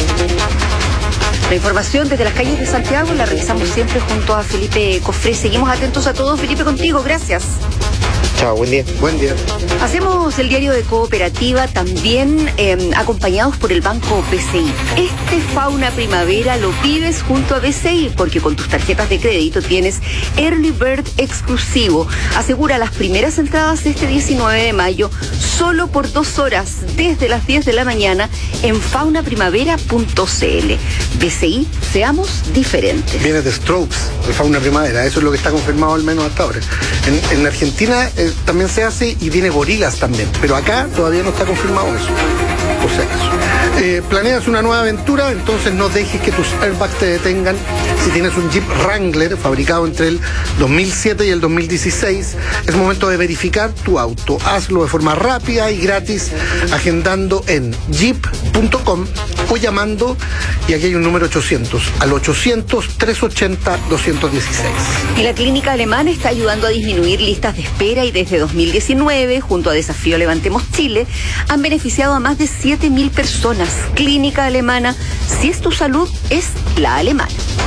La información desde las calles de Santiago la revisamos siempre junto a Felipe Cofré. Seguimos atentos a todos. Felipe, contigo, gracias. Chao, buen día. Buen día. Hacemos el diario de Cooperativa, también eh, acompañados por el Banco B C I. Este Fauna Primavera lo vives junto a B C I, porque con tus tarjetas de crédito tienes Early Bird exclusivo. Asegura las primeras entradas este diecinueve de mayo, solo por dos horas, desde las diez de la mañana, en fauna primavera punto c l. B C I, seamos diferentes. Viene de Strokes, de Fauna Primavera, eso es lo que está confirmado al menos hasta ahora. En, en Argentina eh, también se hace, y viene Gorilas también, pero acá todavía no está confirmado eso, por si acaso. Eh, planeas una nueva aventura, entonces no dejes que tus airbags te detengan. Si tienes un Jeep Wrangler fabricado entre el dos mil siete y el dos mil dieciséis, es momento de verificar tu auto. Hazlo de forma rápida y gratis, agendando en jeep punto com o llamando, y aquí hay un número ochocientos, al ochocientos, trescientos ochenta, doscientos dieciséis. Y la Clínica Alemana está ayudando a disminuir listas de espera, y desde dos mil diecinueve, junto a Desafío Levantemos Chile, han beneficiado a más de siete mil personas. Clínica Alemana, si es tu salud, es la alemana.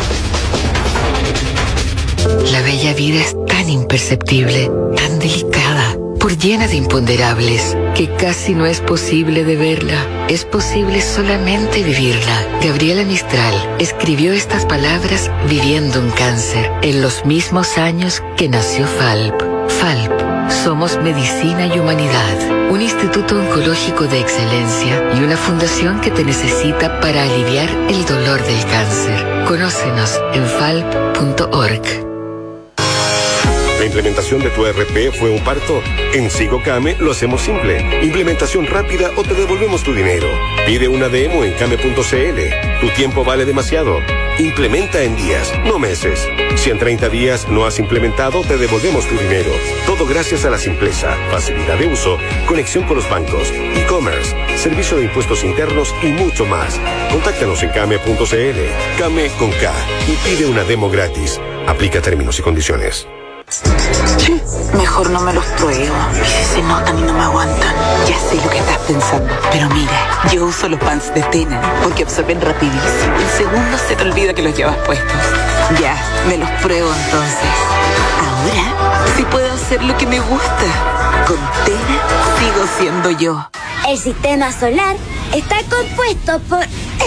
La bella vida es tan imperceptible, tan delicada, por llena de imponderables, que casi no es posible de verla. Es posible solamente vivirla. Gabriela Mistral escribió estas palabras viviendo un cáncer, en los mismos años que nació Falp. Falp, somos medicina y humanidad, un instituto oncológico de excelencia y una fundación que te necesita para aliviar el dolor del cáncer. Conócenos en falp punto org. ¿La implementación de tu E R P fue un parto? En SigoCame lo hacemos simple. Implementación rápida o te devolvemos tu dinero. Pide una demo en came punto c l. Tu tiempo vale demasiado. Implementa en días, no meses. Si en treinta días no has implementado, te devolvemos tu dinero. Todo gracias a la simpleza, facilidad de uso, conexión con los bancos, e-commerce, servicio de impuestos internos y mucho más. Contáctanos en came punto c l. Came con K y pide una demo gratis. Aplica términos y condiciones. Sí. Mejor no me los pruebo. Y si se notan y no me aguantan. Ya sé lo que estás pensando. Pero mira, yo uso los pants de Tena porque absorben rapidísimo. En segundos se te olvida que los llevas puestos. Ya, me los pruebo entonces. Ahora sí puedo hacer lo que me gusta. Con Tena sigo siendo yo. El sistema solar está compuesto por...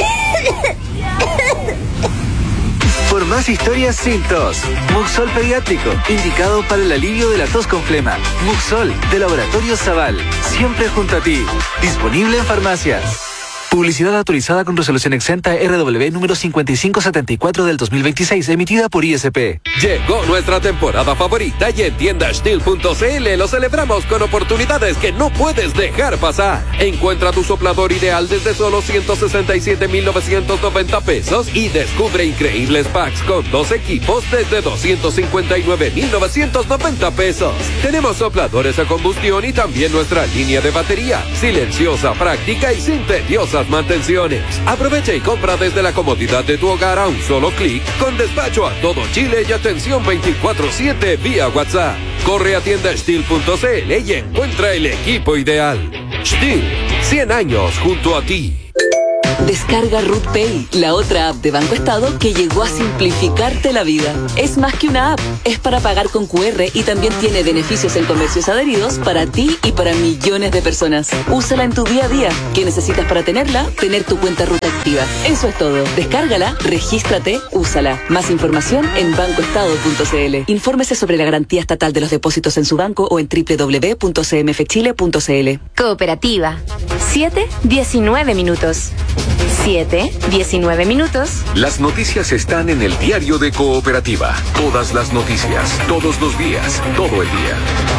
Por más historias sin tos. Muxol pediátrico, indicado para el alivio de la tos con flema. Muxol, de Laboratorio Zaval, siempre junto a ti. Disponible en farmacias. Publicidad autorizada con resolución exenta R W número cincuenta y cinco setenta y cuatro del dos mil veintiséis, emitida por I S P. Llegó nuestra temporada favorita y en tienda Stihl punto c l lo celebramos con oportunidades que no puedes dejar pasar. Encuentra tu soplador ideal desde solo ciento sesenta y siete mil novecientos noventa pesos y descubre increíbles packs con dos equipos desde doscientos cincuenta y nueve mil novecientos noventa pesos. Tenemos sopladores a combustión y también nuestra línea de batería, silenciosa, práctica y sin tediosas mantenciones. Aprovecha y compra desde la comodidad de tu hogar a un solo clic, con despacho a todo Chile y atención veinticuatro siete vía WhatsApp. Corre a tienda Stihl punto c l y encuentra el equipo ideal. Stihl, cien años junto a ti. Descarga Root Pay, la otra app de Banco Estado que llegó a simplificarte la vida. Es más que una app, es para pagar con cu erre y también tiene beneficios en comercios adheridos para ti y para millones de personas. Úsala en tu día a día. ¿Qué necesitas para tenerla? Tener tu cuenta Ruta activa. Eso es todo. Descárgala, regístrate, úsala. Más información en banco estado punto c l. Infórmese sobre la garantía estatal de los depósitos en su banco o en doble u doble u doble u punto c m f chile punto c l. Cooperativa. siete diecinueve minutos. siete diecinueve minutos. Las noticias están en el diario de Cooperativa. Todas las noticias, todos los días, todo el día.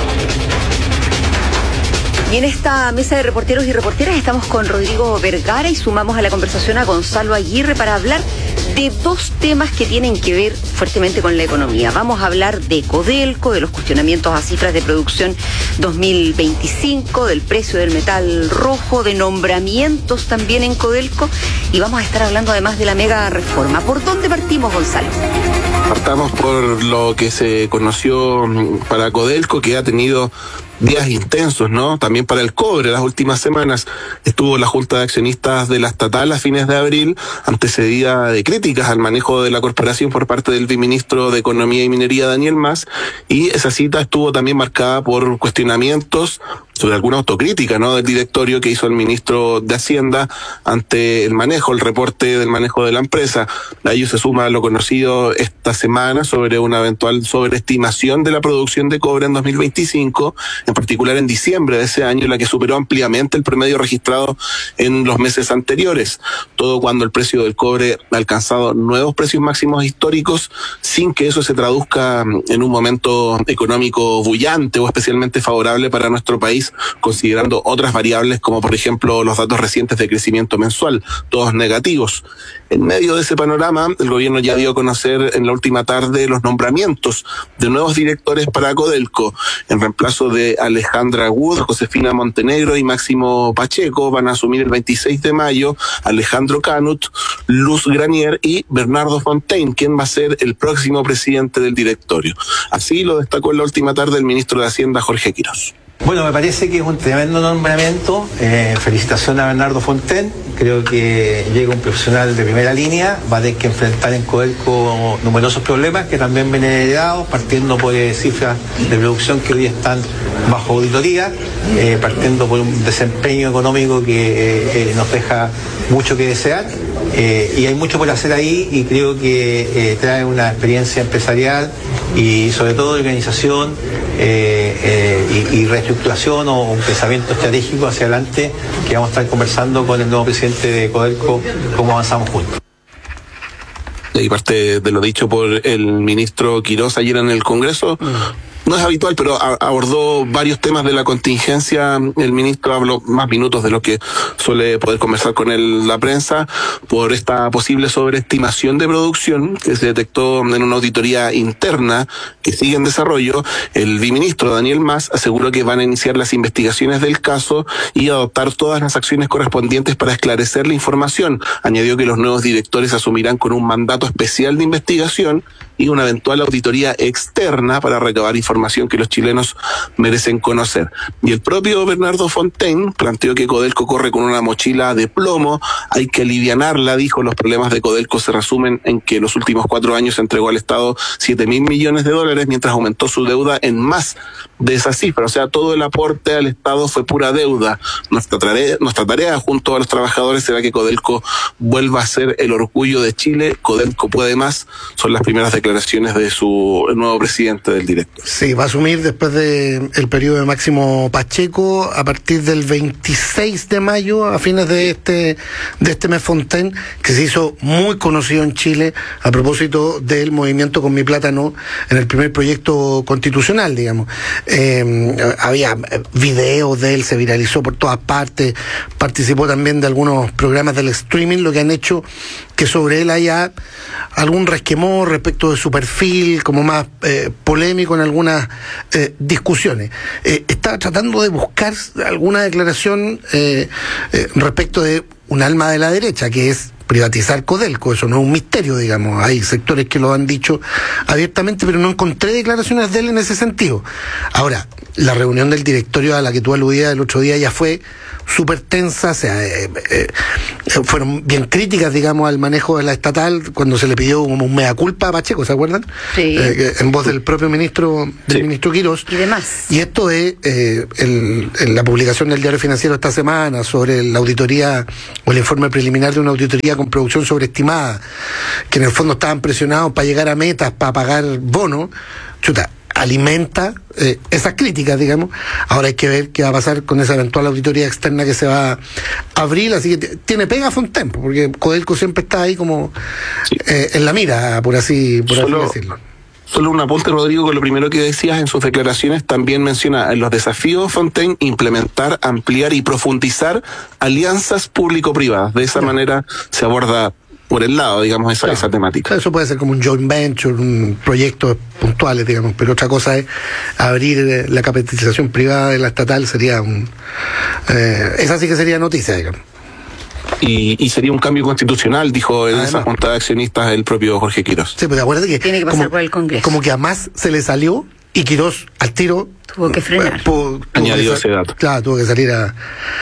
Y en esta mesa de reporteros y reporteras estamos con Rodrigo Vergara y sumamos a la conversación a Gonzalo Aguirre para hablar de dos temas que tienen que ver fuertemente con la economía. Vamos a hablar de Codelco, de los cuestionamientos a cifras de producción dos mil veinticinco, del precio del metal rojo, de nombramientos también en Codelco, y vamos a estar hablando además de la mega reforma. ¿Por dónde partimos, Gonzalo? Partamos por lo que se conoció para Codelco, que ha tenido días intensos, ¿no? También para el cobre. Las últimas semanas estuvo la Junta de Accionistas de la Estatal a fines de abril, antecedida de críticas al manejo de la corporación por parte del viceministro de Economía y Minería, Daniel Mas, y esa cita estuvo también marcada por cuestionamientos sobre alguna autocrítica, ¿no?, del directorio que hizo el ministro de Hacienda ante el manejo, el reporte del manejo de la empresa. A ello se suma lo conocido esta semana sobre una eventual sobreestimación de la producción de cobre en dos mil veinticinco, en particular en diciembre de ese año, la que superó ampliamente el promedio registrado en los meses anteriores. Todo cuando el precio del cobre ha alcanzado nuevos precios máximos históricos, sin que eso se traduzca en un momento económico bullante o especialmente favorable para nuestro país, considerando otras variables como por ejemplo los datos recientes de crecimiento mensual, todos negativos. En medio de ese panorama, el gobierno ya dio a conocer en la última tarde los nombramientos de nuevos directores para Codelco. En reemplazo de Alejandra Wood, Josefina Montenegro y Máximo Pacheco van a asumir el veintiséis de mayo Alejandro Canut, Luz Granier y Bernardo Fontaine, quien va a ser el próximo presidente del directorio. Así lo destacó en la última tarde el ministro de Hacienda, Jorge Quirós. Bueno, me parece que es un tremendo nombramiento. Eh, felicitación a Bernardo Fontaine. Creo que llega un profesional de primera línea. Va a tener que enfrentar en Codelco numerosos problemas que también vienen heredados, partiendo por eh, cifras de producción que hoy están bajo auditoría, eh, partiendo por un desempeño económico que eh, eh, nos deja mucho que desear. Eh, y hay mucho por hacer ahí, y creo que eh, trae una experiencia empresarial y sobre todo de organización eh, eh, y, y reestructuración o un pensamiento estratégico hacia adelante, que vamos a estar conversando con el nuevo presidente de Codelco cómo avanzamos juntos. Y parte de lo dicho por el ministro Quirós ayer en el Congreso, no es habitual, pero a- abordó varios temas de la contingencia. El ministro habló más minutos de lo que suele poder conversar con él la prensa, por esta posible sobreestimación de producción que se detectó en una auditoría interna que sigue en desarrollo. El viceministro Daniel Mas aseguró que van a iniciar las investigaciones del caso y adoptar todas las acciones correspondientes para esclarecer la información. Añadió que los nuevos directores asumirán con un mandato especial de investigación y una eventual auditoría externa para recabar información que los chilenos merecen conocer. Y el propio Bernardo Fontaine planteó que Codelco corre con una mochila de plomo, hay que alivianarla, dijo. Los problemas de Codelco se resumen en que los últimos cuatro años entregó al Estado siete mil millones de dólares, mientras aumentó su deuda en más de esa cifra. O sea, todo el aporte al Estado fue pura deuda. Nuestra tarea, nuestra tarea junto a los trabajadores será que Codelco vuelva a ser el orgullo de Chile. Codelco puede más, son las primeras declaraciones de su nuevo presidente del director. Sí, va a asumir después del de periodo de Máximo Pacheco a partir del veintiséis de mayo, a fines de este de este mes, Fontaine, que se hizo muy conocido en Chile a propósito del movimiento Con Mi Plata No, en el primer proyecto constitucional, digamos. Eh, había videos de él, se viralizó por todas partes, participó también de algunos programas del streaming, lo que han hecho que sobre él haya algún resquemor respecto de su perfil, como más eh, polémico en algunas eh, discusiones. Eh, estaba tratando de buscar alguna declaración eh, eh, respecto de un alma de la derecha, que es privatizar Codelco. Eso no es un misterio, digamos. Hay sectores que lo han dicho abiertamente, pero no encontré declaraciones de él en ese sentido. Ahora, la reunión del directorio a la que tú aludías el otro día ya fue súper tensa, o sea, eh, eh, fueron bien críticas, digamos, al manejo de la estatal cuando se le pidió como un mea culpa a Pacheco, ¿se acuerdan? Sí. Eh, en voz del propio ministro, del sí. ministro Quirós. Y demás. Y esto es eh, el, el, la publicación del Diario Financiero esta semana sobre la auditoría o el informe preliminar de una auditoría con producción sobreestimada, que en el fondo estaban presionados para llegar a metas, para pagar bonos. Chuta, alimenta eh, esas críticas, digamos. Ahora hay que ver qué va a pasar con esa eventual auditoría externa que se va a abrir, así que t- tiene pega Fontaine, porque Codelco siempre está ahí como sí. eh, en la mira, por así, por Solo... así decirlo. Solo un apunte, Rodrigo, con lo primero que decías en sus declaraciones. También menciona en los desafíos, Fontaine, implementar, ampliar y profundizar alianzas público-privadas. De esa claro. manera se aborda por el lado, digamos, esa, claro. esa temática. Eso puede ser como un joint venture, un proyecto puntuales, digamos, pero otra cosa es abrir la capitalización privada de la estatal, sería un... Eh, esa sí que sería noticia, digamos. Y, y sería un cambio constitucional, dijo en Además, esa junta de accionistas el propio Jorge Quirós. Sí, pero acuérdate que tiene que pasar como, por el Congreso. Como que a más se le salió y Quirós al tiro tuvo que frenar. Tuvo, Añadió tuvo ese dato. Claro, tuvo que salir a,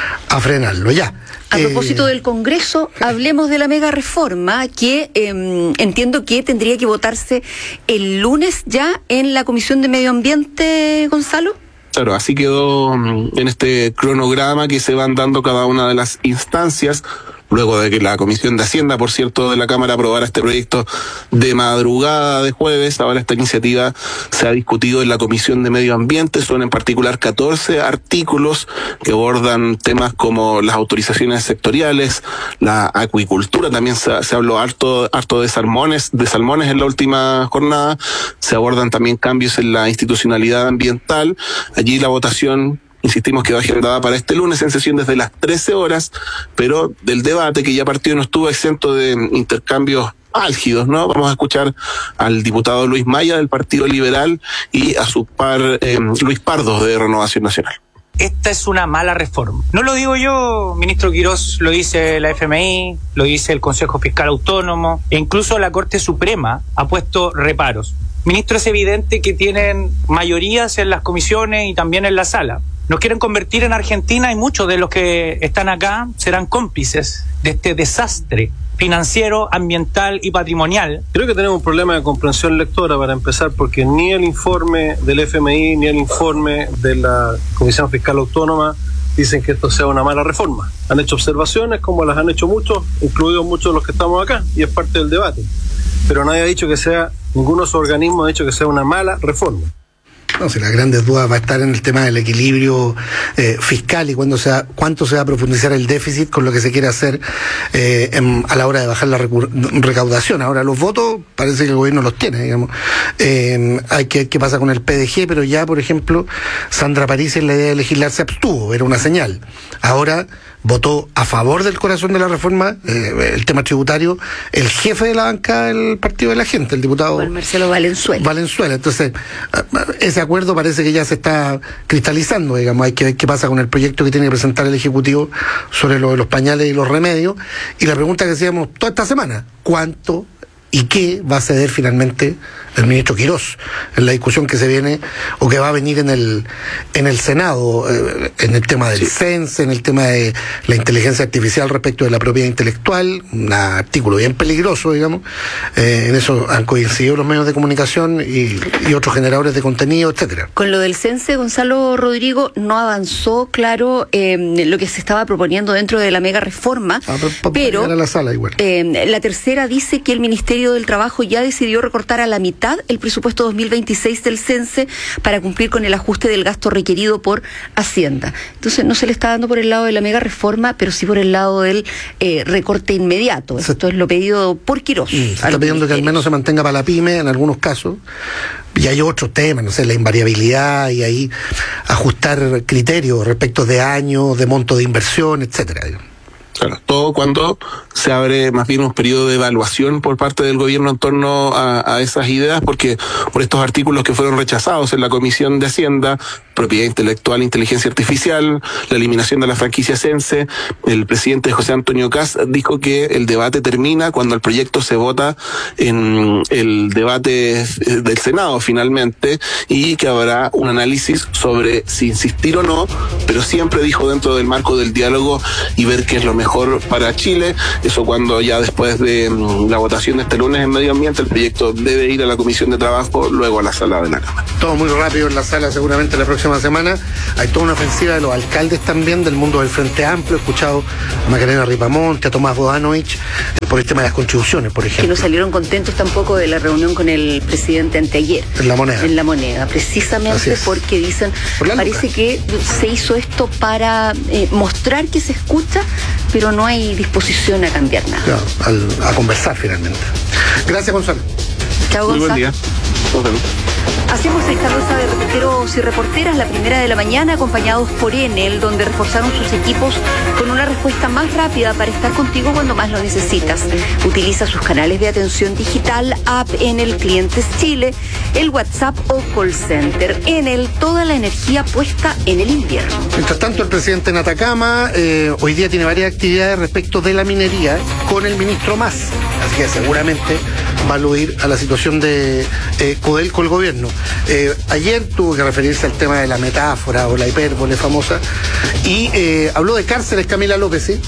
a frenarlo. Ya. A eh, propósito del Congreso, hablemos de la mega reforma que eh, entiendo que tendría que votarse el lunes ya en la Comisión de Medio Ambiente, Gonzalo. Claro, así quedó en este cronograma que se van dando cada una de las instancias, luego de que la Comisión de Hacienda, por cierto, de la Cámara aprobara este proyecto de madrugada de jueves. Ahora esta iniciativa se ha discutido en la Comisión de Medio Ambiente. Son en particular catorce artículos que abordan temas como las autorizaciones sectoriales, la acuicultura, también se, se habló harto, harto de salmones, de salmones en la última jornada. Se abordan también cambios en la institucionalidad ambiental. Allí la votación, insistimos, quedó agendada para este lunes en sesión desde las trece horas, pero del debate que ya partió no estuvo exento de intercambios álgidos, ¿no? Vamos a escuchar al diputado Luis Maya del Partido Liberal y a su par eh, Luis Pardo de Renovación Nacional. Esta es una mala reforma. No lo digo yo, ministro Quirós, lo dice la F M I, lo dice el Consejo Fiscal Autónomo, e incluso la Corte Suprema ha puesto reparos. Ministro, es evidente que tienen mayorías en las comisiones y también en la sala. Nos quieren convertir en Argentina y muchos de los que están acá serán cómplices de este desastre financiero, ambiental y patrimonial. Creo que tenemos un problema de comprensión lectora para empezar, porque ni el informe del F M I ni el informe de la Comisión Fiscal Autónoma dicen que esto sea una mala reforma. Han hecho observaciones como las han hecho muchos, incluidos muchos de los que estamos acá, y es parte del debate. Pero nadie ha dicho que sea, ninguno de esos organismos ha dicho que sea una mala reforma. No, si las grandes dudas va a estar en el tema del equilibrio eh, fiscal y cuándo se va, cuánto se va a profundizar el déficit con lo que se quiere hacer eh, en, a la hora de bajar la recur- recaudación. Ahora los votos parece que el gobierno los tiene, digamos. Eh, hay que ver qué pasa con el P D G, pero ya, por ejemplo, Sandra París en la idea de legislar se abstuvo, era una señal. Ahora votó a favor del corazón de la reforma, eh, el tema tributario, el jefe de la banca del Partido de la Gente, el diputado Juan Marcelo Valenzuela. Valenzuela. Entonces, ese acuerdo parece que ya se está cristalizando, digamos. Hay que ver qué pasa con el proyecto que tiene que presentar el Ejecutivo sobre lo de los pañales y los remedios. Y la pregunta que hacíamos toda esta semana, ¿cuánto y qué va a ceder finalmente el ministro Quirós en la discusión que se viene o que va a venir en el en el Senado, eh, en el tema del sí. CENSE, en el tema de la inteligencia artificial respecto de la propiedad intelectual, un artículo bien peligroso, digamos. Eh, en eso han coincidido los medios de comunicación y, y otros generadores de contenido, etcétera. Con lo del CENSE, Gonzalo Rodrigo, no avanzó, claro, eh, lo que se estaba proponiendo dentro de la mega reforma, ah, pero, pero a la sala igual. Eh, la tercera dice que el Ministerio del Trabajo ya decidió recortar a la mitad el presupuesto dos mil veintiséis del CENSE para cumplir con el ajuste del gasto requerido por Hacienda. Entonces no se le está dando por el lado de la mega reforma, pero sí por el lado del eh, recorte inmediato. Se, Esto es lo pedido por Quirós. Mm, se está pidiendo que al menos se mantenga para la pyme en algunos casos. Y hay otros temas, no sé, la invariabilidad y ahí ajustar criterios respecto de años, de monto de inversión, etcétera. Claro, todo cuando se abre más bien un periodo de evaluación por parte del gobierno en torno a, a esas ideas, porque por estos artículos que fueron rechazados en la Comisión de Hacienda, propiedad intelectual, inteligencia artificial, la eliminación de la franquicia CENSE, el presidente José Antonio Kast dijo que el debate termina cuando el proyecto se vota en el debate del Senado finalmente, y que habrá un análisis sobre si insistir o no, pero siempre dijo dentro del marco del diálogo y ver qué es lo mejor para Chile. Eso cuando ya después de la votación de este lunes en Medio Ambiente, el proyecto debe ir a la Comisión de Trabajo, luego a la sala de la Cámara. Todo muy rápido en la sala, seguramente la próxima semana. Hay toda una ofensiva de los alcaldes también del mundo del Frente Amplio. He escuchado a Macarena Ripamonte, a Tomás Bodanovich, por el tema de las contribuciones, por ejemplo. Que no salieron contentos tampoco de la reunión con el presidente anteayer. En la moneda. En la moneda, precisamente porque dicen, por parece que se hizo esto para eh, mostrar que se escucha, pero no hay disposición a cambiar nada. Claro, al, a conversar finalmente. Gracias, Gonzalo. Chao, Gonzalo. Muy buen día. Hacemos esta ruta de reporteros y reporteras, la primera de la mañana, acompañados por Enel, donde reforzaron sus equipos con una respuesta más rápida para estar contigo cuando más lo necesitas. Utiliza sus canales de atención digital, app Enel Clientes Chile, el WhatsApp o call center. Enel, toda la energía puesta en el invierno. Mientras tanto, el presidente en Atacama eh, hoy día tiene varias actividades respecto de la minería con el ministro Mas. Así que seguramente va a aludir a la situación de eh, Codelco, el gobierno. Eh, ayer tuvo que referirse al tema de la metáfora o la hipérbole famosa y eh, habló de cárceles, Camila López, ¿sí?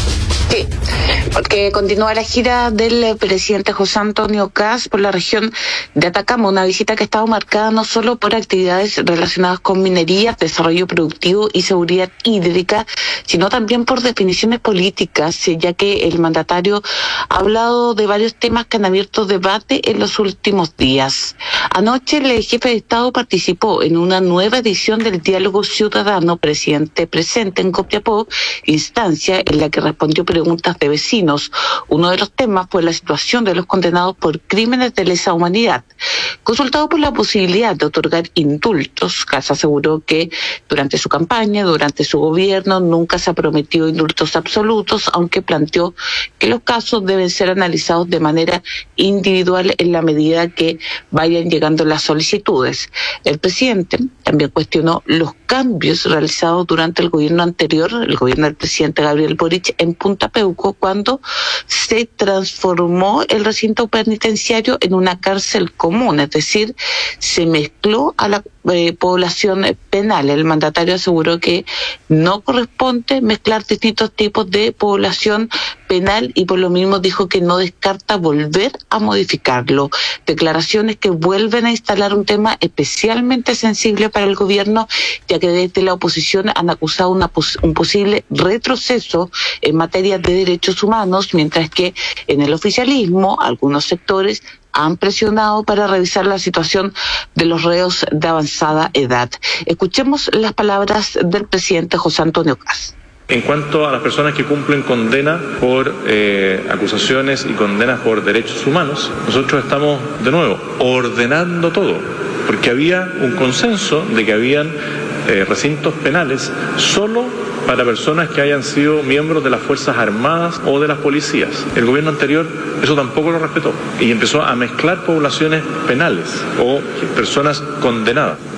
Sí, porque continúa la gira del presidente José Antonio Kast por la región de Atacama, una visita que ha estado marcada no solo por actividades relacionadas con minería, desarrollo productivo y seguridad hídrica, sino también por definiciones políticas, ya que el mandatario ha hablado de varios temas que han abierto debate en los últimos días. Anoche el jefe de Estado participó en una nueva edición del Diálogo Ciudadano Presidente Presente en Copiapó, instancia en la que respondió preguntas de vecinos. Uno de los temas fue la situación de los condenados por crímenes de lesa humanidad. Consultado por la posibilidad de otorgar indultos, Kast aseguró que durante su campaña, durante su gobierno, nunca se ha prometido indultos absolutos, aunque planteó que los casos deben ser analizados de manera individual en la medida que vayan llegando las solicitudes. El presidente también cuestionó los cambios realizados durante el gobierno anterior, el gobierno del presidente Gabriel Boric, en Punta Peuco, cuando se transformó el recinto penitenciario en una cárcel común, es decir, se mezcló a la eh, población penal. El mandatario aseguró que no corresponde mezclar distintos tipos de población penal y por lo mismo dijo que no descarta volver a modificarlo. Declaraciones que vuelven a instalar un tema especialmente sensible para el gobierno, ya que desde la oposición han acusado una pos- un posible retroceso en materia de derechos humanos, mientras que en el oficialismo algunos sectores han presionado para revisar la situación de los reos de avanzada edad. Escuchemos las palabras del presidente José Antonio Kast. En cuanto a las personas que cumplen condena por eh, acusaciones y condenas por derechos humanos, nosotros estamos, de nuevo, ordenando todo, porque había un consenso de que habían eh, recintos penales solo para personas que hayan sido miembros de las Fuerzas Armadas o de las policías. El gobierno anterior eso tampoco lo respetó y empezó a mezclar poblaciones penales o personas condenadas.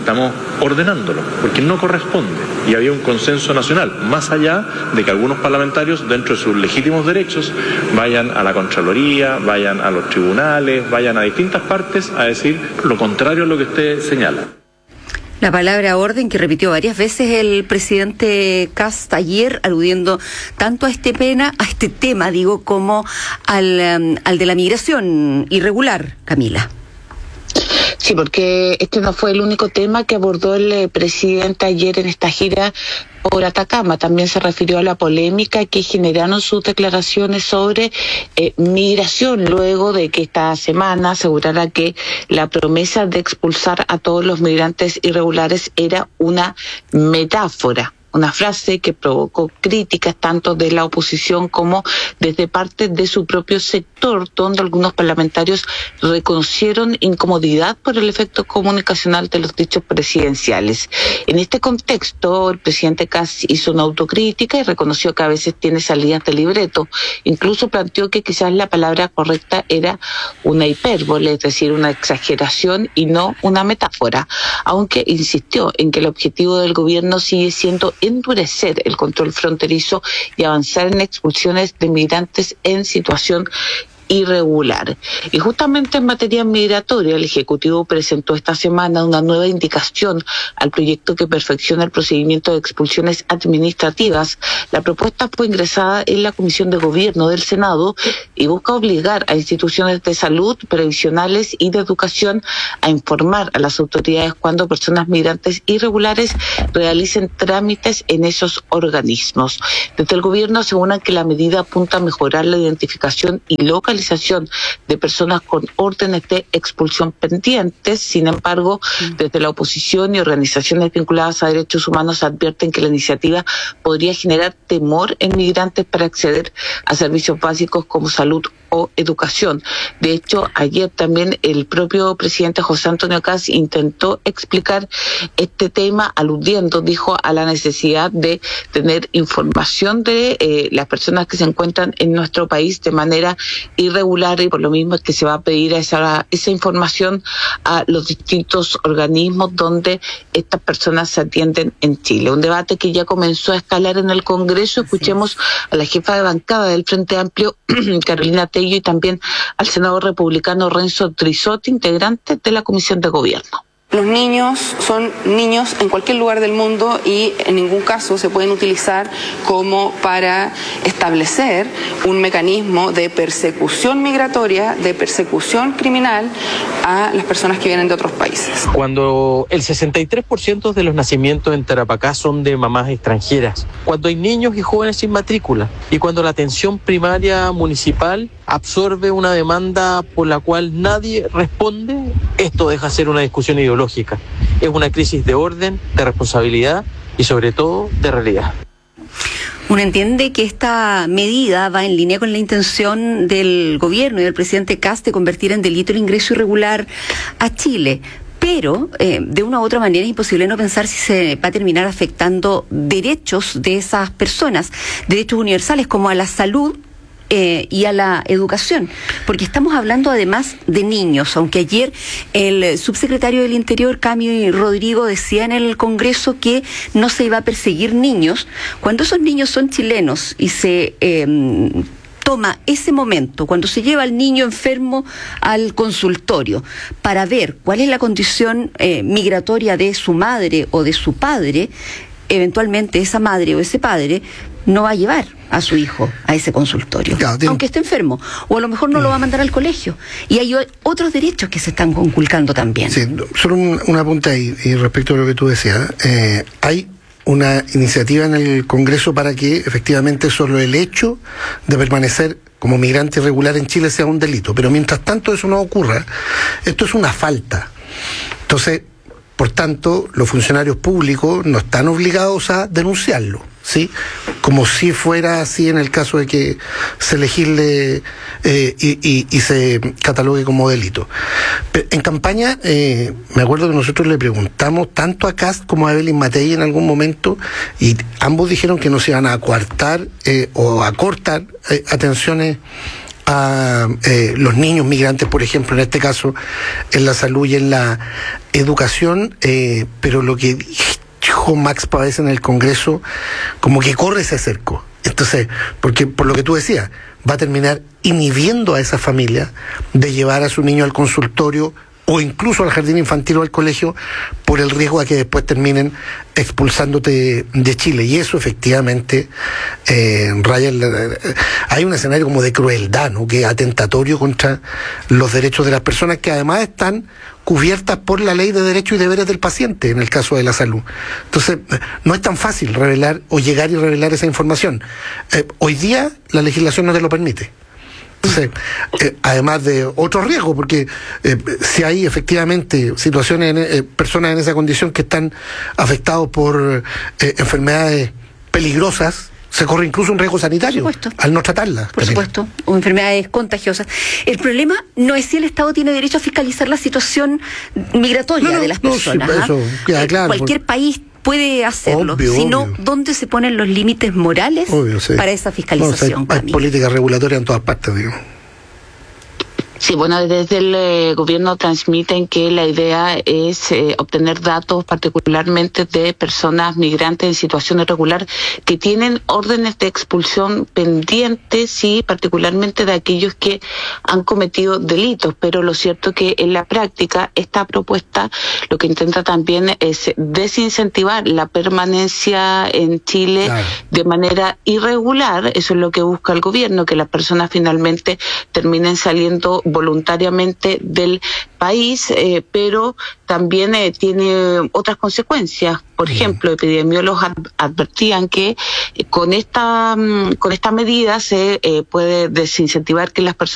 estamos ordenándolo, porque no corresponde. Y había un consenso nacional, más allá de que algunos parlamentarios, dentro de sus legítimos derechos, vayan a la Contraloría, vayan a los tribunales, vayan a distintas partes a decir lo contrario a lo que usted señala. La palabra orden que repitió varias veces el presidente Kast ayer, aludiendo tanto a este pena, a este tema, digo, como al, um, al de la migración irregular, Camila. Sí, porque este no fue el único tema que abordó el eh, presidente ayer en esta gira por Atacama. También se refirió a la polémica que generaron sus declaraciones sobre eh, migración, luego de que esta semana asegurara que la promesa de expulsar a todos los migrantes irregulares era una metáfora. Una frase que provocó críticas tanto de la oposición como desde parte de su propio sector, donde algunos parlamentarios reconocieron incomodidad por el efecto comunicacional de los dichos presidenciales. En este contexto, el presidente Kast hizo una autocrítica y reconoció que a veces tiene salidas de libreto. Incluso planteó que quizás la palabra correcta era una hipérbole, es decir, una exageración y no una metáfora, aunque insistió en que el objetivo del gobierno sigue siendo endurecer el control fronterizo y avanzar en expulsiones de migrantes en situación irregular. Y justamente en materia migratoria, el Ejecutivo presentó esta semana una nueva indicación al proyecto que perfecciona el procedimiento de expulsiones administrativas. La propuesta fue ingresada en la Comisión de Gobierno del Senado y busca obligar a instituciones de salud, previsionales y de educación a informar a las autoridades cuando personas migrantes irregulares realicen trámites en esos organismos. Desde el gobierno aseguran que la medida apunta a mejorar la identificación y localización de personas con órdenes de expulsión pendientes. Sin embargo, desde la oposición y organizaciones vinculadas a derechos humanos advierten que la iniciativa podría generar temor en migrantes para acceder a servicios básicos como salud o educación. De hecho, ayer también el propio presidente José Antonio Kast intentó explicar este tema, aludiendo, dijo, a la necesidad de tener información de eh, las personas que se encuentran en nuestro país de manera irregular, y por lo mismo es que se va a pedir esa, esa información a los distintos organismos donde estas personas se atienden en Chile. Un debate que ya comenzó a escalar en el Congreso. Escuchemos a la jefa de bancada del Frente Amplio, Carolina Tello, y también al senador republicano Renzo Trisotti, integrante de la Comisión de Gobierno. Los niños son niños en cualquier lugar del mundo y en ningún caso se pueden utilizar como para establecer un mecanismo de persecución migratoria, de persecución criminal a las personas que vienen de otros países. Cuando el sesenta y tres por ciento de los nacimientos en Tarapacá son de mamás extranjeras, cuando hay niños y jóvenes sin matrícula y cuando la atención primaria municipal absorbe una demanda por la cual nadie responde, esto deja de ser una discusión ideológica. Es una crisis de orden, de responsabilidad y sobre todo de realidad. Uno entiende que esta medida va en línea con la intención del gobierno y del presidente Kast de convertir en delito el ingreso irregular a Chile. Pero, eh, de una u otra manera, es imposible no pensar si se va a terminar afectando derechos de esas personas, derechos universales como a la salud, Eh, y a la educación, porque estamos hablando además de niños, aunque ayer el subsecretario del Interior, Cami Rodrigo, decía en el Congreso que no se iba a perseguir niños. Cuando esos niños son chilenos y se eh, toma ese momento, cuando se lleva al niño enfermo al consultorio para ver cuál es la condición eh, migratoria de su madre o de su padre, eventualmente esa madre o ese padre no va a llevar a su hijo a ese consultorio, claro, tiene... aunque esté enfermo, o a lo mejor no lo va a mandar al colegio. Y hay otros derechos que se están conculcando también. Sí, solo un, una punta ahí, y respecto a lo que tú decías, eh, hay una iniciativa en el Congreso para que efectivamente solo el hecho de permanecer como migrante irregular en Chile sea un delito, pero mientras tanto eso no ocurra, esto es una falta. Entonces, por tanto, los funcionarios públicos no están obligados a denunciarlo, ¿sí? Como si fuera así en el caso de que se legisle eh, y, y, y se catalogue como delito. En campaña, eh, me acuerdo que nosotros le preguntamos tanto a Kast como a Evelyn Matei en algún momento, y ambos dijeron que no se iban a coartar eh, o a cortar eh, atenciones a eh, los niños migrantes, por ejemplo, en este caso, en la salud y en la educación, eh, pero lo que dijo Max Pavés en el Congreso, como que corre ese cerco. Entonces, porque por lo que tú decías, va a terminar inhibiendo a esa familia de llevar a su niño al consultorio o incluso al jardín infantil o al colegio, por el riesgo a que después terminen expulsándote de Chile. Y eso efectivamente eh, raya el, eh, hay un escenario como de crueldad, ¿no?, que es atentatorio contra los derechos de las personas, que además están cubiertas por la ley de derechos y deberes del paciente en el caso de la salud. Entonces, no es tan fácil revelar o llegar y revelar esa información. Eh, hoy día la legislación no te lo permite. Entonces, eh, además de otro riesgo, porque eh, si hay efectivamente situaciones, en, eh, personas en esa condición que están afectados por eh, enfermedades peligrosas, se corre incluso un riesgo sanitario al no tratarlas. Por supuesto, o enfermedades contagiosas. El problema no es si el Estado tiene derecho a fiscalizar la situación migratoria no, no, de las personas. No, sí, eso queda claro. Cualquier por... país puede hacerlo, obvio, sino obvio. ¿Dónde se ponen los límites morales obvio, sí. para esa fiscalización? No, o sea, hay políticas regulatorias en todas partes, digo. Sí, bueno, desde el eh, gobierno transmiten que la idea es eh, obtener datos particularmente de personas migrantes en situación irregular que tienen órdenes de expulsión pendientes y particularmente de aquellos que han cometido delitos. Pero lo cierto que en la práctica esta propuesta lo que intenta también es desincentivar la permanencia en Chile claro. de manera irregular. Eso es lo que busca el gobierno, que las personas finalmente terminen saliendo voluntariamente del país, eh, pero también eh, tiene otras consecuencias. Por ejemplo, epidemiólogos ad- advertían que eh, con esta con esta medida se eh, puede desincentivar que las personas